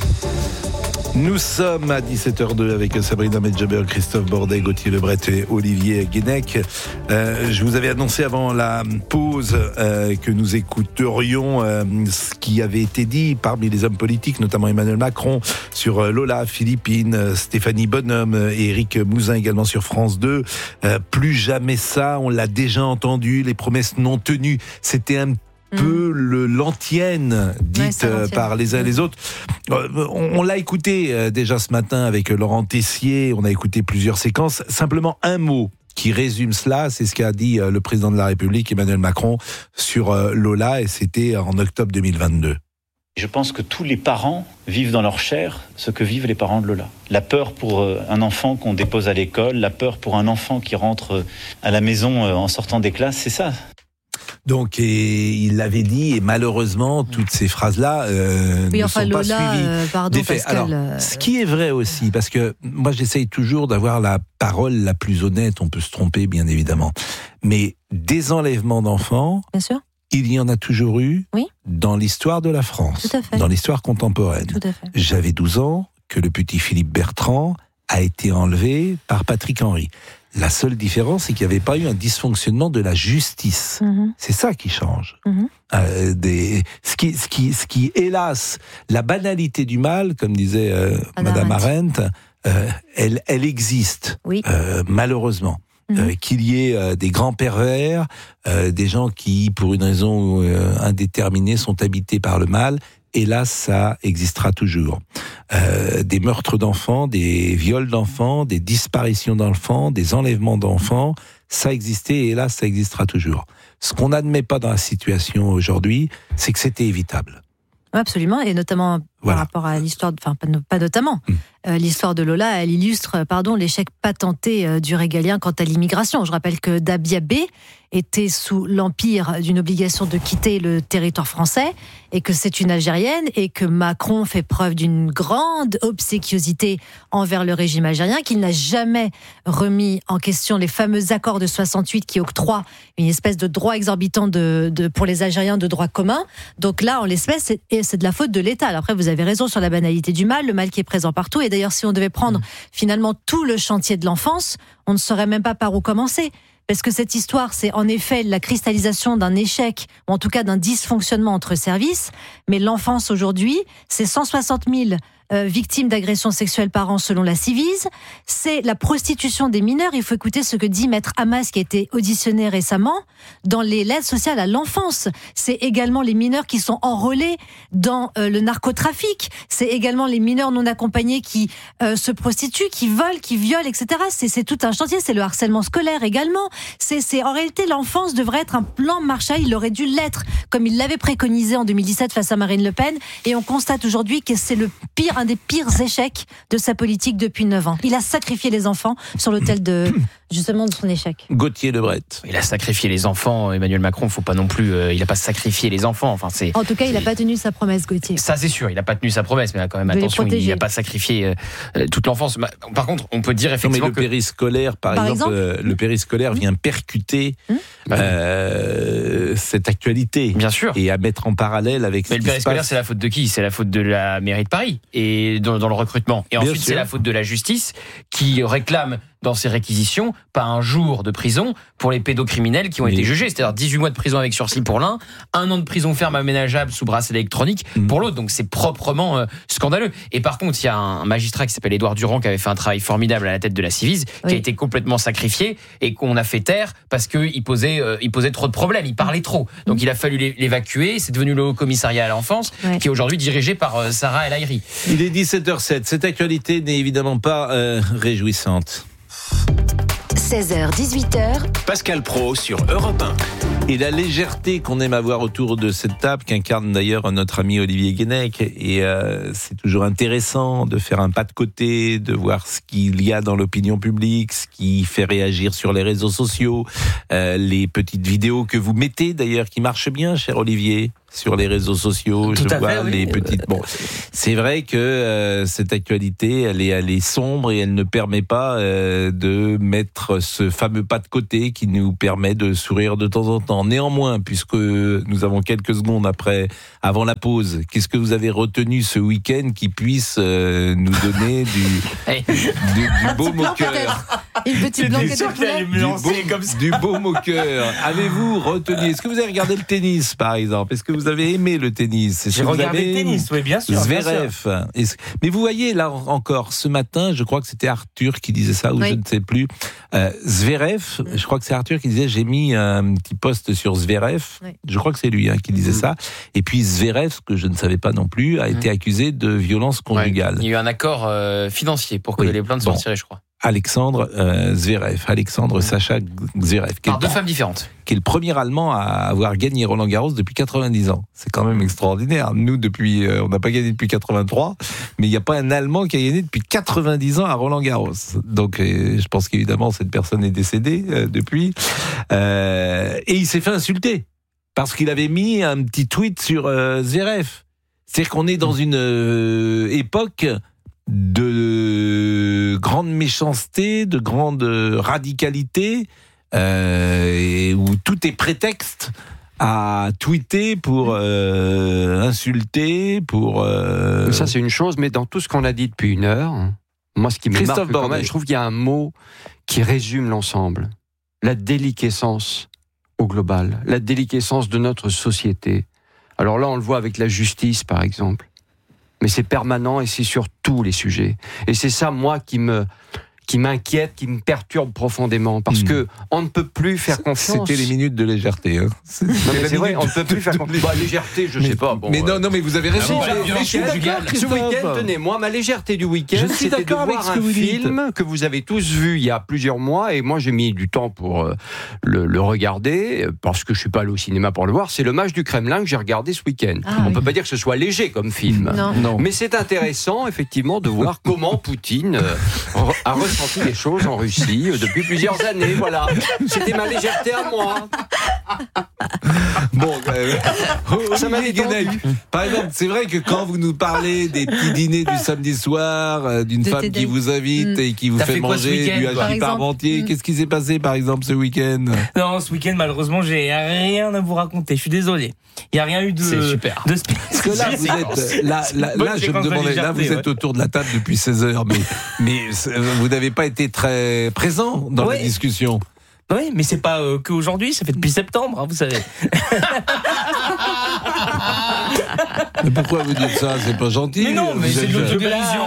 [SPEAKER 2] Nous sommes à dix-sept heures deux avec Sabrina Medjaber, Christophe Bordet, Gauthier Lebret et Olivier Guénec. Euh, je vous avais annoncé avant la pause euh, que nous écouterions euh, ce qui avait été dit parmi les hommes politiques, notamment Emmanuel Macron, sur euh, Lola, Philippines, euh, Stéphanie Bonhomme et Éric Mouzin également sur France deux. Euh, plus jamais ça, on l'a déjà entendu, les promesses non tenues. C'était un peu le, l'antienne dite ouais, l'antienne. par les uns et les autres. On, on l'a écouté euh, déjà ce matin avec Laurent Tessier, on a écouté plusieurs séquences. Simplement un mot qui résume cela, c'est ce qu'a dit euh, le président de la République, Emmanuel Macron, sur euh, Lola, et c'était en octobre deux mille vingt-deux.
[SPEAKER 4] Je pense que tous les parents vivent dans leur chair ce que vivent les parents de Lola. La peur pour un enfant qu'on dépose à l'école, la peur pour un enfant qui rentre à la maison en sortant des classes, c'est ça.
[SPEAKER 2] Donc, et il l'avait dit, et malheureusement, toutes ces phrases-là euh, oui, ne enfin, sont Lola, pas suivies euh, pardon, des faits. Pascal, Alors, euh... ce qui est vrai aussi, parce que moi, j'essaye toujours d'avoir la parole la plus honnête. On peut se tromper, bien évidemment, mais des enlèvements d'enfants, bien sûr, il y en a toujours eu oui. dans l'histoire de la France, Tout à fait. dans l'histoire contemporaine. Tout à fait. J'avais douze ans que le petit Philippe Bertrand a été enlevé par Patrick Henry. La seule différence, c'est qu'il n'y avait pas eu un dysfonctionnement de la justice. Mmh. C'est ça qui change. Mmh. Euh, des, ce, qui, ce, qui, ce qui, hélas, la banalité du mal, comme disait euh, Madame Arendt, euh, elle, elle existe, oui. euh, malheureusement. Mmh. Euh, qu'il y ait euh, des grands pervers, euh, des gens qui, pour une raison euh, indéterminée, sont habités par le mal. Et là, ça existera toujours. Euh, des meurtres d'enfants, des viols d'enfants, des disparitions d'enfants, des enlèvements d'enfants, ça existait et là, ça existera toujours. Ce qu'on n'admet pas dans la situation aujourd'hui, c'est que c'était évitable.
[SPEAKER 7] Absolument, et notamment voilà. par rapport à l'histoire, de, enfin pas notamment, hum. euh, l'histoire de Lola, elle illustre, pardon, l'échec patenté euh, du régalien quant à l'immigration. Je rappelle que Dabia B était sous l'empire d'une obligation de quitter le territoire français, et que c'est une Algérienne, et que Macron fait preuve d'une grande obséquiosité envers le régime algérien, qu'il n'a jamais remis en question les fameux accords de soixante-huit qui octroient une espèce de droit exorbitant de, de, pour les Algériens de droit commun. Donc là, en l'espèce, c'est, c'est de la faute de l'État. Alors après, vous avez raison sur la banalité du mal, le mal qui est présent partout. Et d'ailleurs, si on devait prendre finalement tout le chantier de l'enfance, on ne saurait même pas par où commencer. Parce que cette histoire, c'est en effet la cristallisation d'un échec, ou en tout cas d'un dysfonctionnement entre services. Mais l'enfance aujourd'hui, c'est cent soixante mille euh, victimes d'agressions sexuelles par an selon la Civise. C'est la prostitution des mineurs. Il faut écouter ce que dit Maître Hamas, qui a été auditionné récemment dans les l'aide sociale à l'enfance. C'est également les mineurs qui sont enrôlés dans euh, le narcotrafic. C'est également les mineurs non accompagnés qui euh, se prostituent, qui volent, qui violent, et cetera. C'est, c'est tout un chantier. C'est le harcèlement scolaire également. C'est, c'est en réalité l'enfance devrait être un plan Marshall. Il aurait dû l'être, comme il l'avait préconisé en deux mille dix-sept face à Marine Le Pen. Et on constate aujourd'hui que c'est le pire, un des pires échecs de sa politique depuis neuf ans. Il a sacrifié les enfants sur l'autel de justement de son échec.
[SPEAKER 2] Gauthier Lebret.
[SPEAKER 3] Il a sacrifié les enfants. Emmanuel Macron, faut pas non plus. Euh, il a pas sacrifié les enfants. Enfin, c'est.
[SPEAKER 7] En tout cas, il a pas tenu sa promesse, Gauthier.
[SPEAKER 3] Ça, c'est sûr. Il a pas tenu sa promesse, mais quand même
[SPEAKER 7] De
[SPEAKER 3] attention, il n'a pas sacrifié euh, toute l'enfance. Par contre, on peut dire effectivement
[SPEAKER 2] non, mais le
[SPEAKER 3] que
[SPEAKER 2] périscolaire, par, par exemple, exemple euh, le périscolaire vient percuter mmh. euh, cette actualité.
[SPEAKER 3] Bien sûr.
[SPEAKER 2] Et à mettre en parallèle avec.
[SPEAKER 3] Mais
[SPEAKER 2] ce
[SPEAKER 3] le
[SPEAKER 2] qui
[SPEAKER 3] périscolaire,
[SPEAKER 2] se passe.
[SPEAKER 3] c'est la faute de qui ? C'est la faute de la mairie de Paris et dans, dans le recrutement. Et
[SPEAKER 2] Bien
[SPEAKER 3] ensuite,
[SPEAKER 2] sûr.
[SPEAKER 3] c'est la faute de la justice qui réclame dans ses réquisitions pas un jour de prison pour les pédocriminels qui ont
[SPEAKER 2] Mais...
[SPEAKER 3] été jugés, c'est-à-dire dix-huit mois de prison avec sursis pour l'un, un an de prison ferme aménageable sous bracelet électronique mmh. pour l'autre, donc c'est proprement euh, scandaleux. Et par contre, il y a un magistrat qui s'appelle Édouard Durand qui avait fait un travail formidable à la tête de la Civise, oui. qui a été complètement sacrifié et qu'on a fait taire parce qu'il posait, euh, il posait trop de problèmes, il parlait trop. Donc mmh. il a fallu l'évacuer, c'est devenu le Haut Commissariat à l'enfance, ouais. qui est aujourd'hui dirigé par euh, Sarah El Haïry.
[SPEAKER 2] Il est dix-sept heures zéro sept, cette actualité n'est évidemment pas euh, réjouissante.
[SPEAKER 5] seize heures dix-huit heures.
[SPEAKER 10] Pascal Praud sur Europe un.
[SPEAKER 2] Et la légèreté qu'on aime avoir autour de cette table, qu'incarne d'ailleurs notre ami Olivier Guénec, et euh, c'est toujours intéressant de faire un pas de côté, de voir ce qu'il y a dans l'opinion publique, ce qui fait réagir sur les réseaux sociaux, euh, les petites vidéos que vous mettez d'ailleurs qui marchent bien, cher Olivier, sur les réseaux sociaux.
[SPEAKER 3] Tout
[SPEAKER 2] je
[SPEAKER 3] à
[SPEAKER 2] vois
[SPEAKER 3] fait, oui.
[SPEAKER 2] les petites. Bon, c'est vrai que euh, cette actualité, elle est, elle est sombre et elle ne permet pas euh, de mettre ce fameux pas de côté qui nous permet de sourire de temps en temps. Néanmoins, puisque nous avons quelques secondes après, avant la pause, qu'est-ce que vous avez retenu ce week-end qui puisse euh, nous donner du, hey. du, du baume au cœur?
[SPEAKER 7] Une petite blanquette de poulet.
[SPEAKER 2] Du, beau, du baume au cœur. Avez-vous retenu? Est-ce que vous avez regardé le tennis, par exemple? Est-ce que vous avez aimé le tennis?
[SPEAKER 12] J'ai regardé le tennis, oui, bien sûr.
[SPEAKER 2] Zverev. Bien sûr. Mais vous voyez, là encore, ce matin, je crois que c'était Arthur qui disait ça, ou oui. je ne sais plus. Euh, Zverev, je crois que c'est Arthur qui disait, j'ai mis un petit post sur Zverev. Oui. Je crois que c'est lui hein, qui disait mmh. ça. Et puis Zverev, ce que je ne savais pas non plus, a mmh. été accusé de violence conjugale.
[SPEAKER 3] Ouais. Il y a eu un accord euh, financier pour que oui. les plaintes soient bon. retirées, je crois.
[SPEAKER 2] Alexandre euh, Zverev, Alexandre mmh. Sacha Zverev.
[SPEAKER 3] Par deux femmes différentes.
[SPEAKER 2] Qui est le premier Allemand à avoir gagné Roland Garros depuis quatre-vingt-dix ans. C'est quand même extraordinaire. Nous, depuis, euh, on n'a pas gagné depuis quatre-vingt-trois, mais il n'y a pas un Allemand qui a gagné depuis quatre-vingt-dix ans à Roland Garros. Donc, euh, je pense qu'évidemment, cette personne est décédée euh, depuis. Euh, et il s'est fait insulter parce qu'il avait mis un petit tweet sur euh, Zverev. C'est-à-dire qu'on est dans une euh, époque de grande méchanceté, de grande radicalité, euh, et où tout est prétexte à tweeter pour euh, insulter, pour... Euh...
[SPEAKER 13] Ça, c'est une chose, mais dans tout ce qu'on a dit depuis une heure, moi, ce qui me marque quand même, je trouve qu'il y a un mot qui résume l'ensemble. La déliquescence au global, la déliquescence de notre société. Alors là, on le voit avec la justice, par exemple. Mais c'est permanent et c'est sur tous les sujets. Et c'est ça, moi, qui me... qui m'inquiète, qui me perturbe profondément, parce mmh. que on ne peut plus faire confiance.
[SPEAKER 2] C'était les minutes de légèreté. Hein.
[SPEAKER 13] Non, mais c'est vrai, on ne peut plus faire confiance. Bah, légèreté, je ne sais pas. Bon,
[SPEAKER 2] mais non, non, mais vous avez raison.
[SPEAKER 13] Ah, bon, je suis d'accord. Ce week-end, tenez, moi, ma légèreté du week-end, c'était de voir un film que vous avez tous vu il y a plusieurs mois, et moi, j'ai mis du temps pour euh, le, le regarder, parce que je suis pas allé au cinéma pour le voir. C'est Le Mage du Kremlin que j'ai regardé ce week-end. Ah, on oui. peut pas dire que ce soit léger comme film,
[SPEAKER 7] non.
[SPEAKER 13] Non. mais c'est intéressant, effectivement, de voir comment Poutine euh, a ressenti les choses en Russie euh, depuis plusieurs années. Voilà, c'était ma légèreté à moi.
[SPEAKER 2] Bon, euh, ça m'a détendu. Par exemple, c'est vrai que quand vous nous parlez des petits dîners du samedi soir, euh, d'une de femme qui vous invite mmh. et qui vous T'as fait, fait manger du hachis parmentier, mmh. qu'est-ce qui s'est passé par exemple ce week-end?
[SPEAKER 12] Non, ce week-end malheureusement j'ai rien à vous raconter. Je suis désolé. Il n'y a rien eu de.
[SPEAKER 3] C'est super.
[SPEAKER 12] De
[SPEAKER 2] Parce que là, vous êtes, là, là, là je me demandais, là, vous êtes autour de la table depuis seize heures, mais, mais vous n'avez pas été très présent dans ouais. la discussion.
[SPEAKER 12] Oui, mais c'est pas euh, qu'aujourd'hui, ça fait depuis septembre, hein, vous savez.
[SPEAKER 2] Mais pourquoi vous dites ça? C'est pas gentil.
[SPEAKER 12] Mais non, mais
[SPEAKER 2] vous
[SPEAKER 12] c'est de l'autodérision.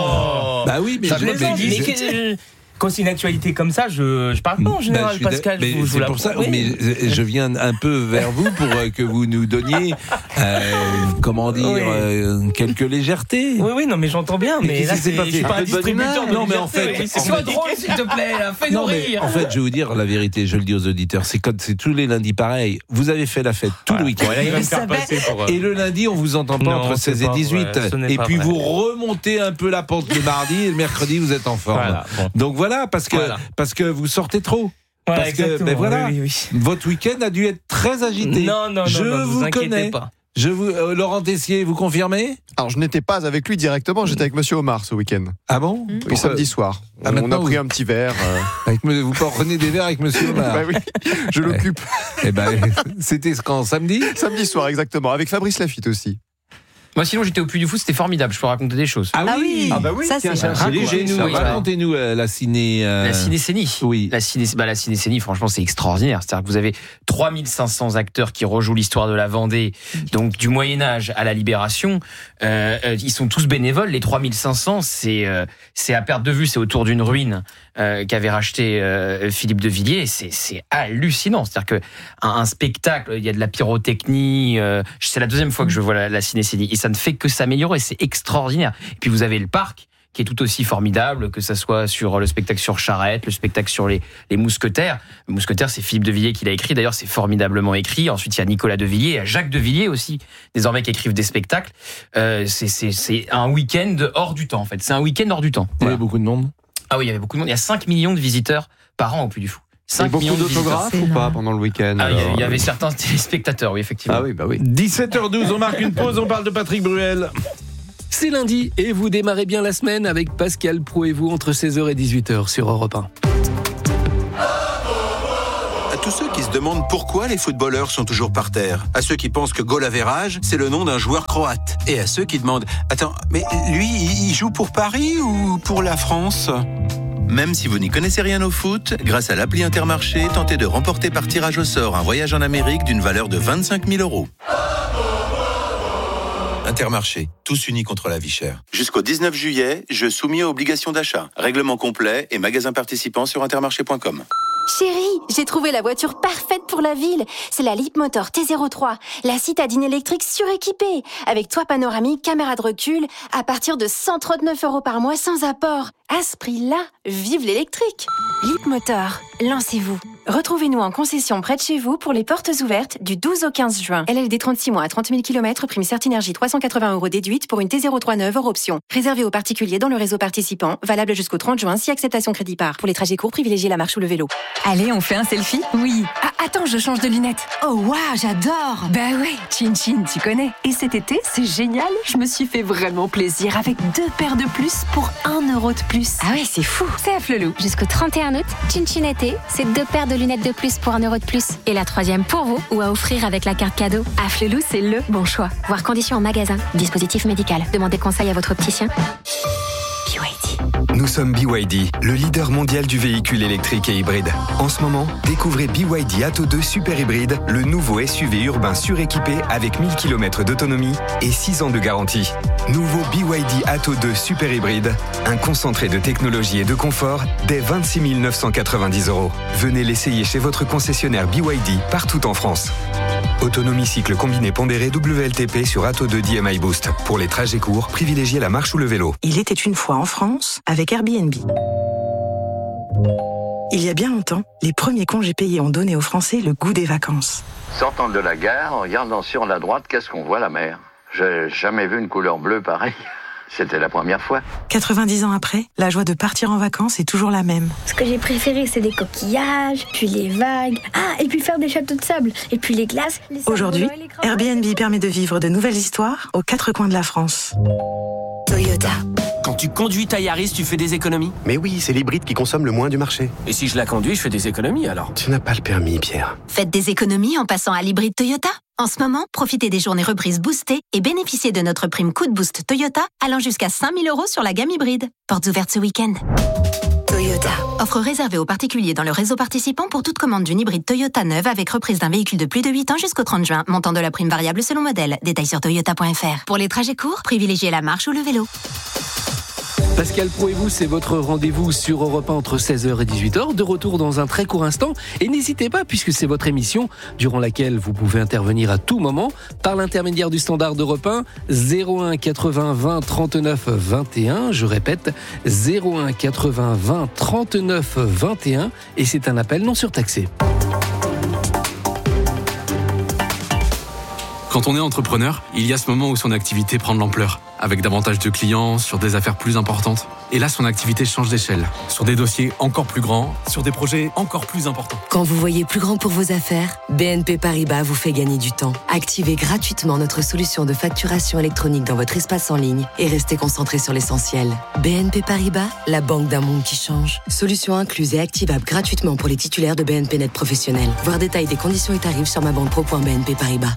[SPEAKER 2] Oh. Bah oui, mais
[SPEAKER 12] ça
[SPEAKER 2] je
[SPEAKER 12] plaisante, mais, mais quand c'est une actualité comme ça, je, je parle pas en général, bah, Pascal.
[SPEAKER 2] Mais
[SPEAKER 12] je vous,
[SPEAKER 2] c'est
[SPEAKER 12] je
[SPEAKER 2] pour ça, mais je viens un peu vers vous pour que vous nous donniez, euh, comment dire, oui. euh, quelques légèretés.
[SPEAKER 12] Oui, oui, non, mais j'entends bien, mais, mais là, c'est, pas je suis pas un distributeur de
[SPEAKER 2] non, mais en fait,
[SPEAKER 12] c'est pas drôle, s'il te plaît, fais-nous rire.
[SPEAKER 2] En fait, je vais vous dire la vérité, je le dis aux auditeurs, c'est comme c'est tous les lundis pareil. Vous avez fait la fête tout voilà. le week-end.
[SPEAKER 12] Ouais, là, il va me faire passer pour, euh...
[SPEAKER 2] Et le lundi, on vous entend pas non, entre seize et dix-huit. Vrai, et puis vrai. vous remontez un peu la pente le mardi et le mercredi, vous êtes en forme. Voilà, bon. Donc voilà, parce que voilà. parce que vous sortez trop.
[SPEAKER 12] Voilà,
[SPEAKER 2] parce que ben voilà, oui, oui, oui. votre week-end a dû être très agité.
[SPEAKER 12] Non, non,
[SPEAKER 2] je
[SPEAKER 12] non, non,
[SPEAKER 2] vous, vous connais.
[SPEAKER 12] Pas.
[SPEAKER 2] Je vous, euh, Laurent Tessier, vous confirmez?
[SPEAKER 1] Alors je n'étais pas avec lui directement, j'étais avec Monsieur Omar ce week-end.
[SPEAKER 2] Ah bon?
[SPEAKER 1] Oui, Pourquoi? Samedi soir. Ah, on a pris vous... un petit verre. Euh...
[SPEAKER 2] Avec, vous prenez des verres avec Monsieur Omar?
[SPEAKER 1] Bah oui, je l'occupe.
[SPEAKER 2] Eh ben, c'était quand? Samedi?
[SPEAKER 1] Samedi soir, exactement. Avec Fabrice Lafitte aussi.
[SPEAKER 14] Moi, sinon, j'étais au Puy du Fou, c'était formidable. Je peux raconter des choses.
[SPEAKER 2] Ah oui,
[SPEAKER 1] ah bah oui.
[SPEAKER 7] Ça,
[SPEAKER 2] tiens,
[SPEAKER 7] c'est
[SPEAKER 2] c'est léger. Nous, oui, racontez-nous euh, la ciné. Euh...
[SPEAKER 14] La cinécénie.
[SPEAKER 2] Oui.
[SPEAKER 14] La ciné, bah, la cinécénie, franchement, c'est extraordinaire. C'est-à-dire que vous avez trois mille cinq cents acteurs qui rejouent l'histoire de la Vendée, donc du Moyen Âge à la Libération. Euh, ils sont tous bénévoles. Les trois mille cinq cents, c'est euh, c'est à perte de vue. C'est autour d'une ruine euh, qu'avait racheté euh, Philippe de Villiers. C'est c'est hallucinant. C'est-à-dire que un, un spectacle, il y a de la pyrotechnie. Euh, c'est la deuxième fois que je vois la, la cinécénie et ça ne fait que s'améliorer. Et c'est extraordinaire. Et puis vous avez le parc qui est tout aussi formidable, que ça soit sur le spectacle sur Charette, le spectacle sur les, les Mousquetaires. Le Mousquetaire, c'est Philippe de Villiers qui l'a écrit. D'ailleurs, c'est formidablement écrit. Ensuite, il y a Nicolas de Villiers, il y a Jacques de Villiers aussi, désormais qui écrivent des spectacles. Euh, c'est, c'est, c'est un week-end hors du temps, en fait. C'est un week-end hors du temps.
[SPEAKER 2] Il y avait beaucoup de monde.
[SPEAKER 14] Ah oui, il y avait beaucoup de monde. Il y a cinq millions de visiteurs par an au Puy du Fou.
[SPEAKER 13] cinq beaucoup d'autographes ou pas pendant le week-end?
[SPEAKER 14] Ah, il y avait certains téléspectateurs, oui, effectivement.
[SPEAKER 13] Ah oui, bah oui.
[SPEAKER 2] dix-sept heures douze, on marque une pause, on parle de Patrick Bruel.
[SPEAKER 6] C'est lundi et vous démarrez bien la semaine avec Pascal Praud et vous entre seize heures et dix-huit heures sur Europe un.
[SPEAKER 15] À tous ceux qui se demandent pourquoi les footballeurs sont toujours par terre, à ceux qui pensent que goal average, c'est le nom d'un joueur croate, et à ceux qui demandent « Attends, mais lui, il joue pour Paris ou pour la France ?» Même si vous n'y connaissez rien au foot, grâce à l'appli Intermarché, tentez de remporter par tirage au sort un voyage en Amérique d'une valeur de vingt-cinq mille euros. Intermarché, tous unis contre la vie chère. Jusqu'au dix-neuf juillet, jeu soumis à obligation d'achat. Règlement complet et magasin participant sur intermarché point com.
[SPEAKER 8] Chérie, j'ai trouvé la voiture parfaite pour la ville. C'est la Leapmotor T zéro trois, la citadine électrique suréquipée, avec toit panoramique, caméra de recul, à partir de cent trente-neuf euros par mois sans apport. À ce prix-là, vive l'électrique. Leapmotor, lancez-vous. Retrouvez-nous en concession près de chez vous pour les portes ouvertes du douze au quinze juin. L L D trente-six mois à trente mille kilomètres, prime Certinergie trois cent quatre-vingts euros déduite pour une T zéro trois neuve hors option. Réservé aux particuliers dans le réseau participant, valable jusqu'au trente juin si acceptation crédit par. Pour les trajets courts, privilégiez la marche ou le vélo.
[SPEAKER 20] Allez, on fait un selfie? Oui. Ah, attends, je change de lunettes. Oh, waouh, j'adore. Bah ouais, Chin Chin, tu connais. Et cet été, c'est génial. Je me suis fait vraiment plaisir avec deux paires de plus pour un euro de plus.
[SPEAKER 8] Ah ouais, c'est fou.
[SPEAKER 20] C'est à Flelou.
[SPEAKER 8] Jusqu'au trente et un août, Chin Chin été, c'est deux paires de lunettes de plus pour un euro de plus. Et la troisième pour vous ou à offrir avec la carte cadeau.
[SPEAKER 20] À Flelou, c'est le bon choix.
[SPEAKER 8] Voir conditions en magasin. Dispositif médical. Demandez conseil à votre opticien.
[SPEAKER 22] Nous sommes B Y D, le leader mondial du véhicule électrique et hybride. En ce moment, découvrez B Y D Atto deux Super Hybride, le nouveau S U V urbain suréquipé avec mille kilomètres d'autonomie et six ans de garantie. Nouveau B Y D Atto deux Super Hybride, un concentré de technologie et de confort dès vingt-six mille neuf cent quatre-vingt-dix euros. Venez l'essayer chez votre concessionnaire B Y D partout en France. Autonomie cycle combiné pondéré W L T P sur Atto deux D M I Boost. Pour les trajets courts, privilégiez la marche ou le vélo.
[SPEAKER 23] Il était une fois en France avec Airbnb. Il y a bien longtemps, les premiers congés payés ont donné aux Français le goût des vacances.
[SPEAKER 24] Sortant de la gare, en regardant sur la droite, qu'est-ce qu'on voit? La mer. J'ai jamais vu une couleur bleue pareille. C'était la première fois.
[SPEAKER 23] quatre-vingt-dix ans après, la joie de partir en vacances est toujours la même.
[SPEAKER 25] Ce que j'ai préféré, c'est les coquillages, puis les vagues. Ah, et puis faire des châteaux de sable, et puis les glaces. Les
[SPEAKER 23] Aujourd'hui, Airbnb permet de vivre de nouvelles histoires aux quatre coins de la France.
[SPEAKER 29] Toyota. Quand tu conduis ta Yaris, tu fais des économies?
[SPEAKER 30] Mais oui, c'est l'hybride qui consomme le moins du marché.
[SPEAKER 29] Et si je la conduis, je fais des économies alors?
[SPEAKER 30] Tu n'as pas le permis, Pierre.
[SPEAKER 5] Faites des économies en passant à l'hybride Toyota. En ce moment, profitez des journées reprises boostées et bénéficiez de notre prime Coup de Boost Toyota allant jusqu'à cinq mille euros sur la gamme hybride. Portes ouvertes ce week-end.
[SPEAKER 29] Toyota.
[SPEAKER 5] Toyota. Offre réservée aux particuliers dans le réseau participant pour toute commande d'une hybride Toyota neuve avec reprise d'un véhicule de plus de huit ans jusqu'au trente juin. Montant de la prime variable selon modèle. Détails sur toyota point f r. Pour les trajets courts, privilégiez la marche ou le vélo.
[SPEAKER 6] Pascal Praud et vous, c'est votre rendez-vous sur Europe un entre seize heures et dix-huit heures. De retour dans un très court instant. Et n'hésitez pas, puisque c'est votre émission, durant laquelle vous pouvez intervenir à tout moment, par l'intermédiaire du standard d'Europe un, zéro un quatre-vingts vingt trente-neuf vingt et un. Je répète, zéro un quatre-vingts vingt trente-neuf vingt et un. Et c'est un appel non surtaxé.
[SPEAKER 9] Quand on est entrepreneur, il y a ce moment où son activité prend de l'ampleur, avec davantage de clients, sur des affaires plus importantes. Et là, son activité change d'échelle, sur des dossiers encore plus grands, sur des projets encore plus importants.
[SPEAKER 11] Quand vous voyez plus grand pour vos affaires, B N P Paribas vous fait gagner du temps. Activez gratuitement notre solution de facturation électronique dans votre espace en ligne et restez concentré sur l'essentiel. B N P Paribas, la banque d'un monde qui change. Solution incluse et activable gratuitement pour les titulaires de B N P Net professionnels. Voir détail des conditions et tarifs sur ma banque pro point b n p paribas.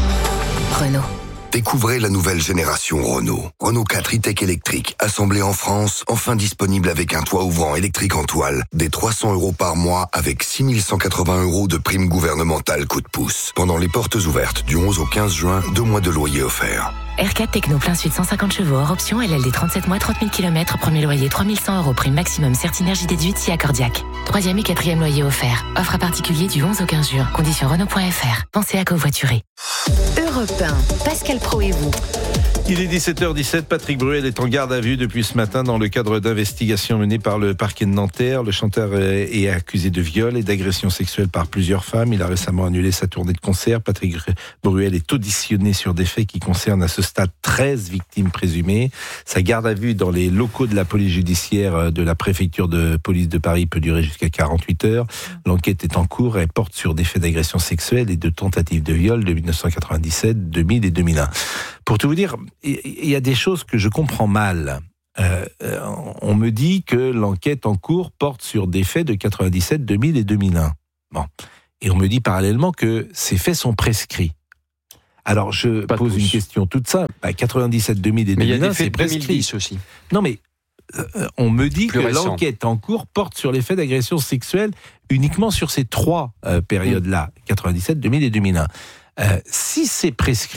[SPEAKER 11] Renault.
[SPEAKER 16] Découvrez la nouvelle génération Renault. Renault quatre e-tech électrique, assemblé en France, enfin disponible avec un toit ouvrant électrique en toile, des trois cents euros par mois avec six mille cent quatre-vingts euros de prime gouvernementale coup de pouce. Pendant les portes ouvertes du onze au quinze juin, deux mois de loyer offerts.
[SPEAKER 11] R quatre Techno plein sud cent cinquante chevaux, hors option, L L D trente-sept mois, trente mille kilomètres, premier loyer trois mille cent euros, prime maximum Certinergie déduite si accordiaque. Troisième et quatrième loyer offert. Offre à particulier du onze au quinze juin. Conditions Renault point f r. Pensez à covoiturer. Europe un, Pascal Praud et vous.
[SPEAKER 2] Il est dix-sept heures dix-sept, Patrick Bruel est en garde à vue depuis ce matin dans le cadre d'investigations menées par le parquet de Nanterre. Le chanteur est accusé de viol et d'agression sexuelle par plusieurs femmes. Il a récemment annulé sa tournée de concert. Patrick Bruel est auditionné sur des faits qui concernent à ce stade treize victimes présumées. Sa garde à vue dans les locaux de la police judiciaire de la préfecture de police de Paris peut durer jusqu'à quarante-huit heures. L'enquête est en cours et porte sur des faits d'agression sexuelle et de tentatives de viol de dix-neuf cent quatre-vingt-dix-sept, deux mille et deux mille un. Pour tout vous dire, il y a des choses que je comprends mal. Euh, on me dit que l'enquête en cours porte sur des faits de quatre-vingt-dix-sept, deux mille et deux mille un. Bon. Et on me dit parallèlement que ces faits sont prescrits. Alors je Pas pose tous. une question toute simple. Bah, quatre-vingt-dix-sept, deux mille et deux mille un, c'est prescrit. deux mille dix aussi. Non mais euh, on me dit Plus que récent. l'enquête en cours porte sur les faits d'agression sexuelle uniquement sur ces trois euh, périodes-là, mmh. quatre-vingt-dix-sept, deux mille et deux mille un. Euh, si c'est prescrit,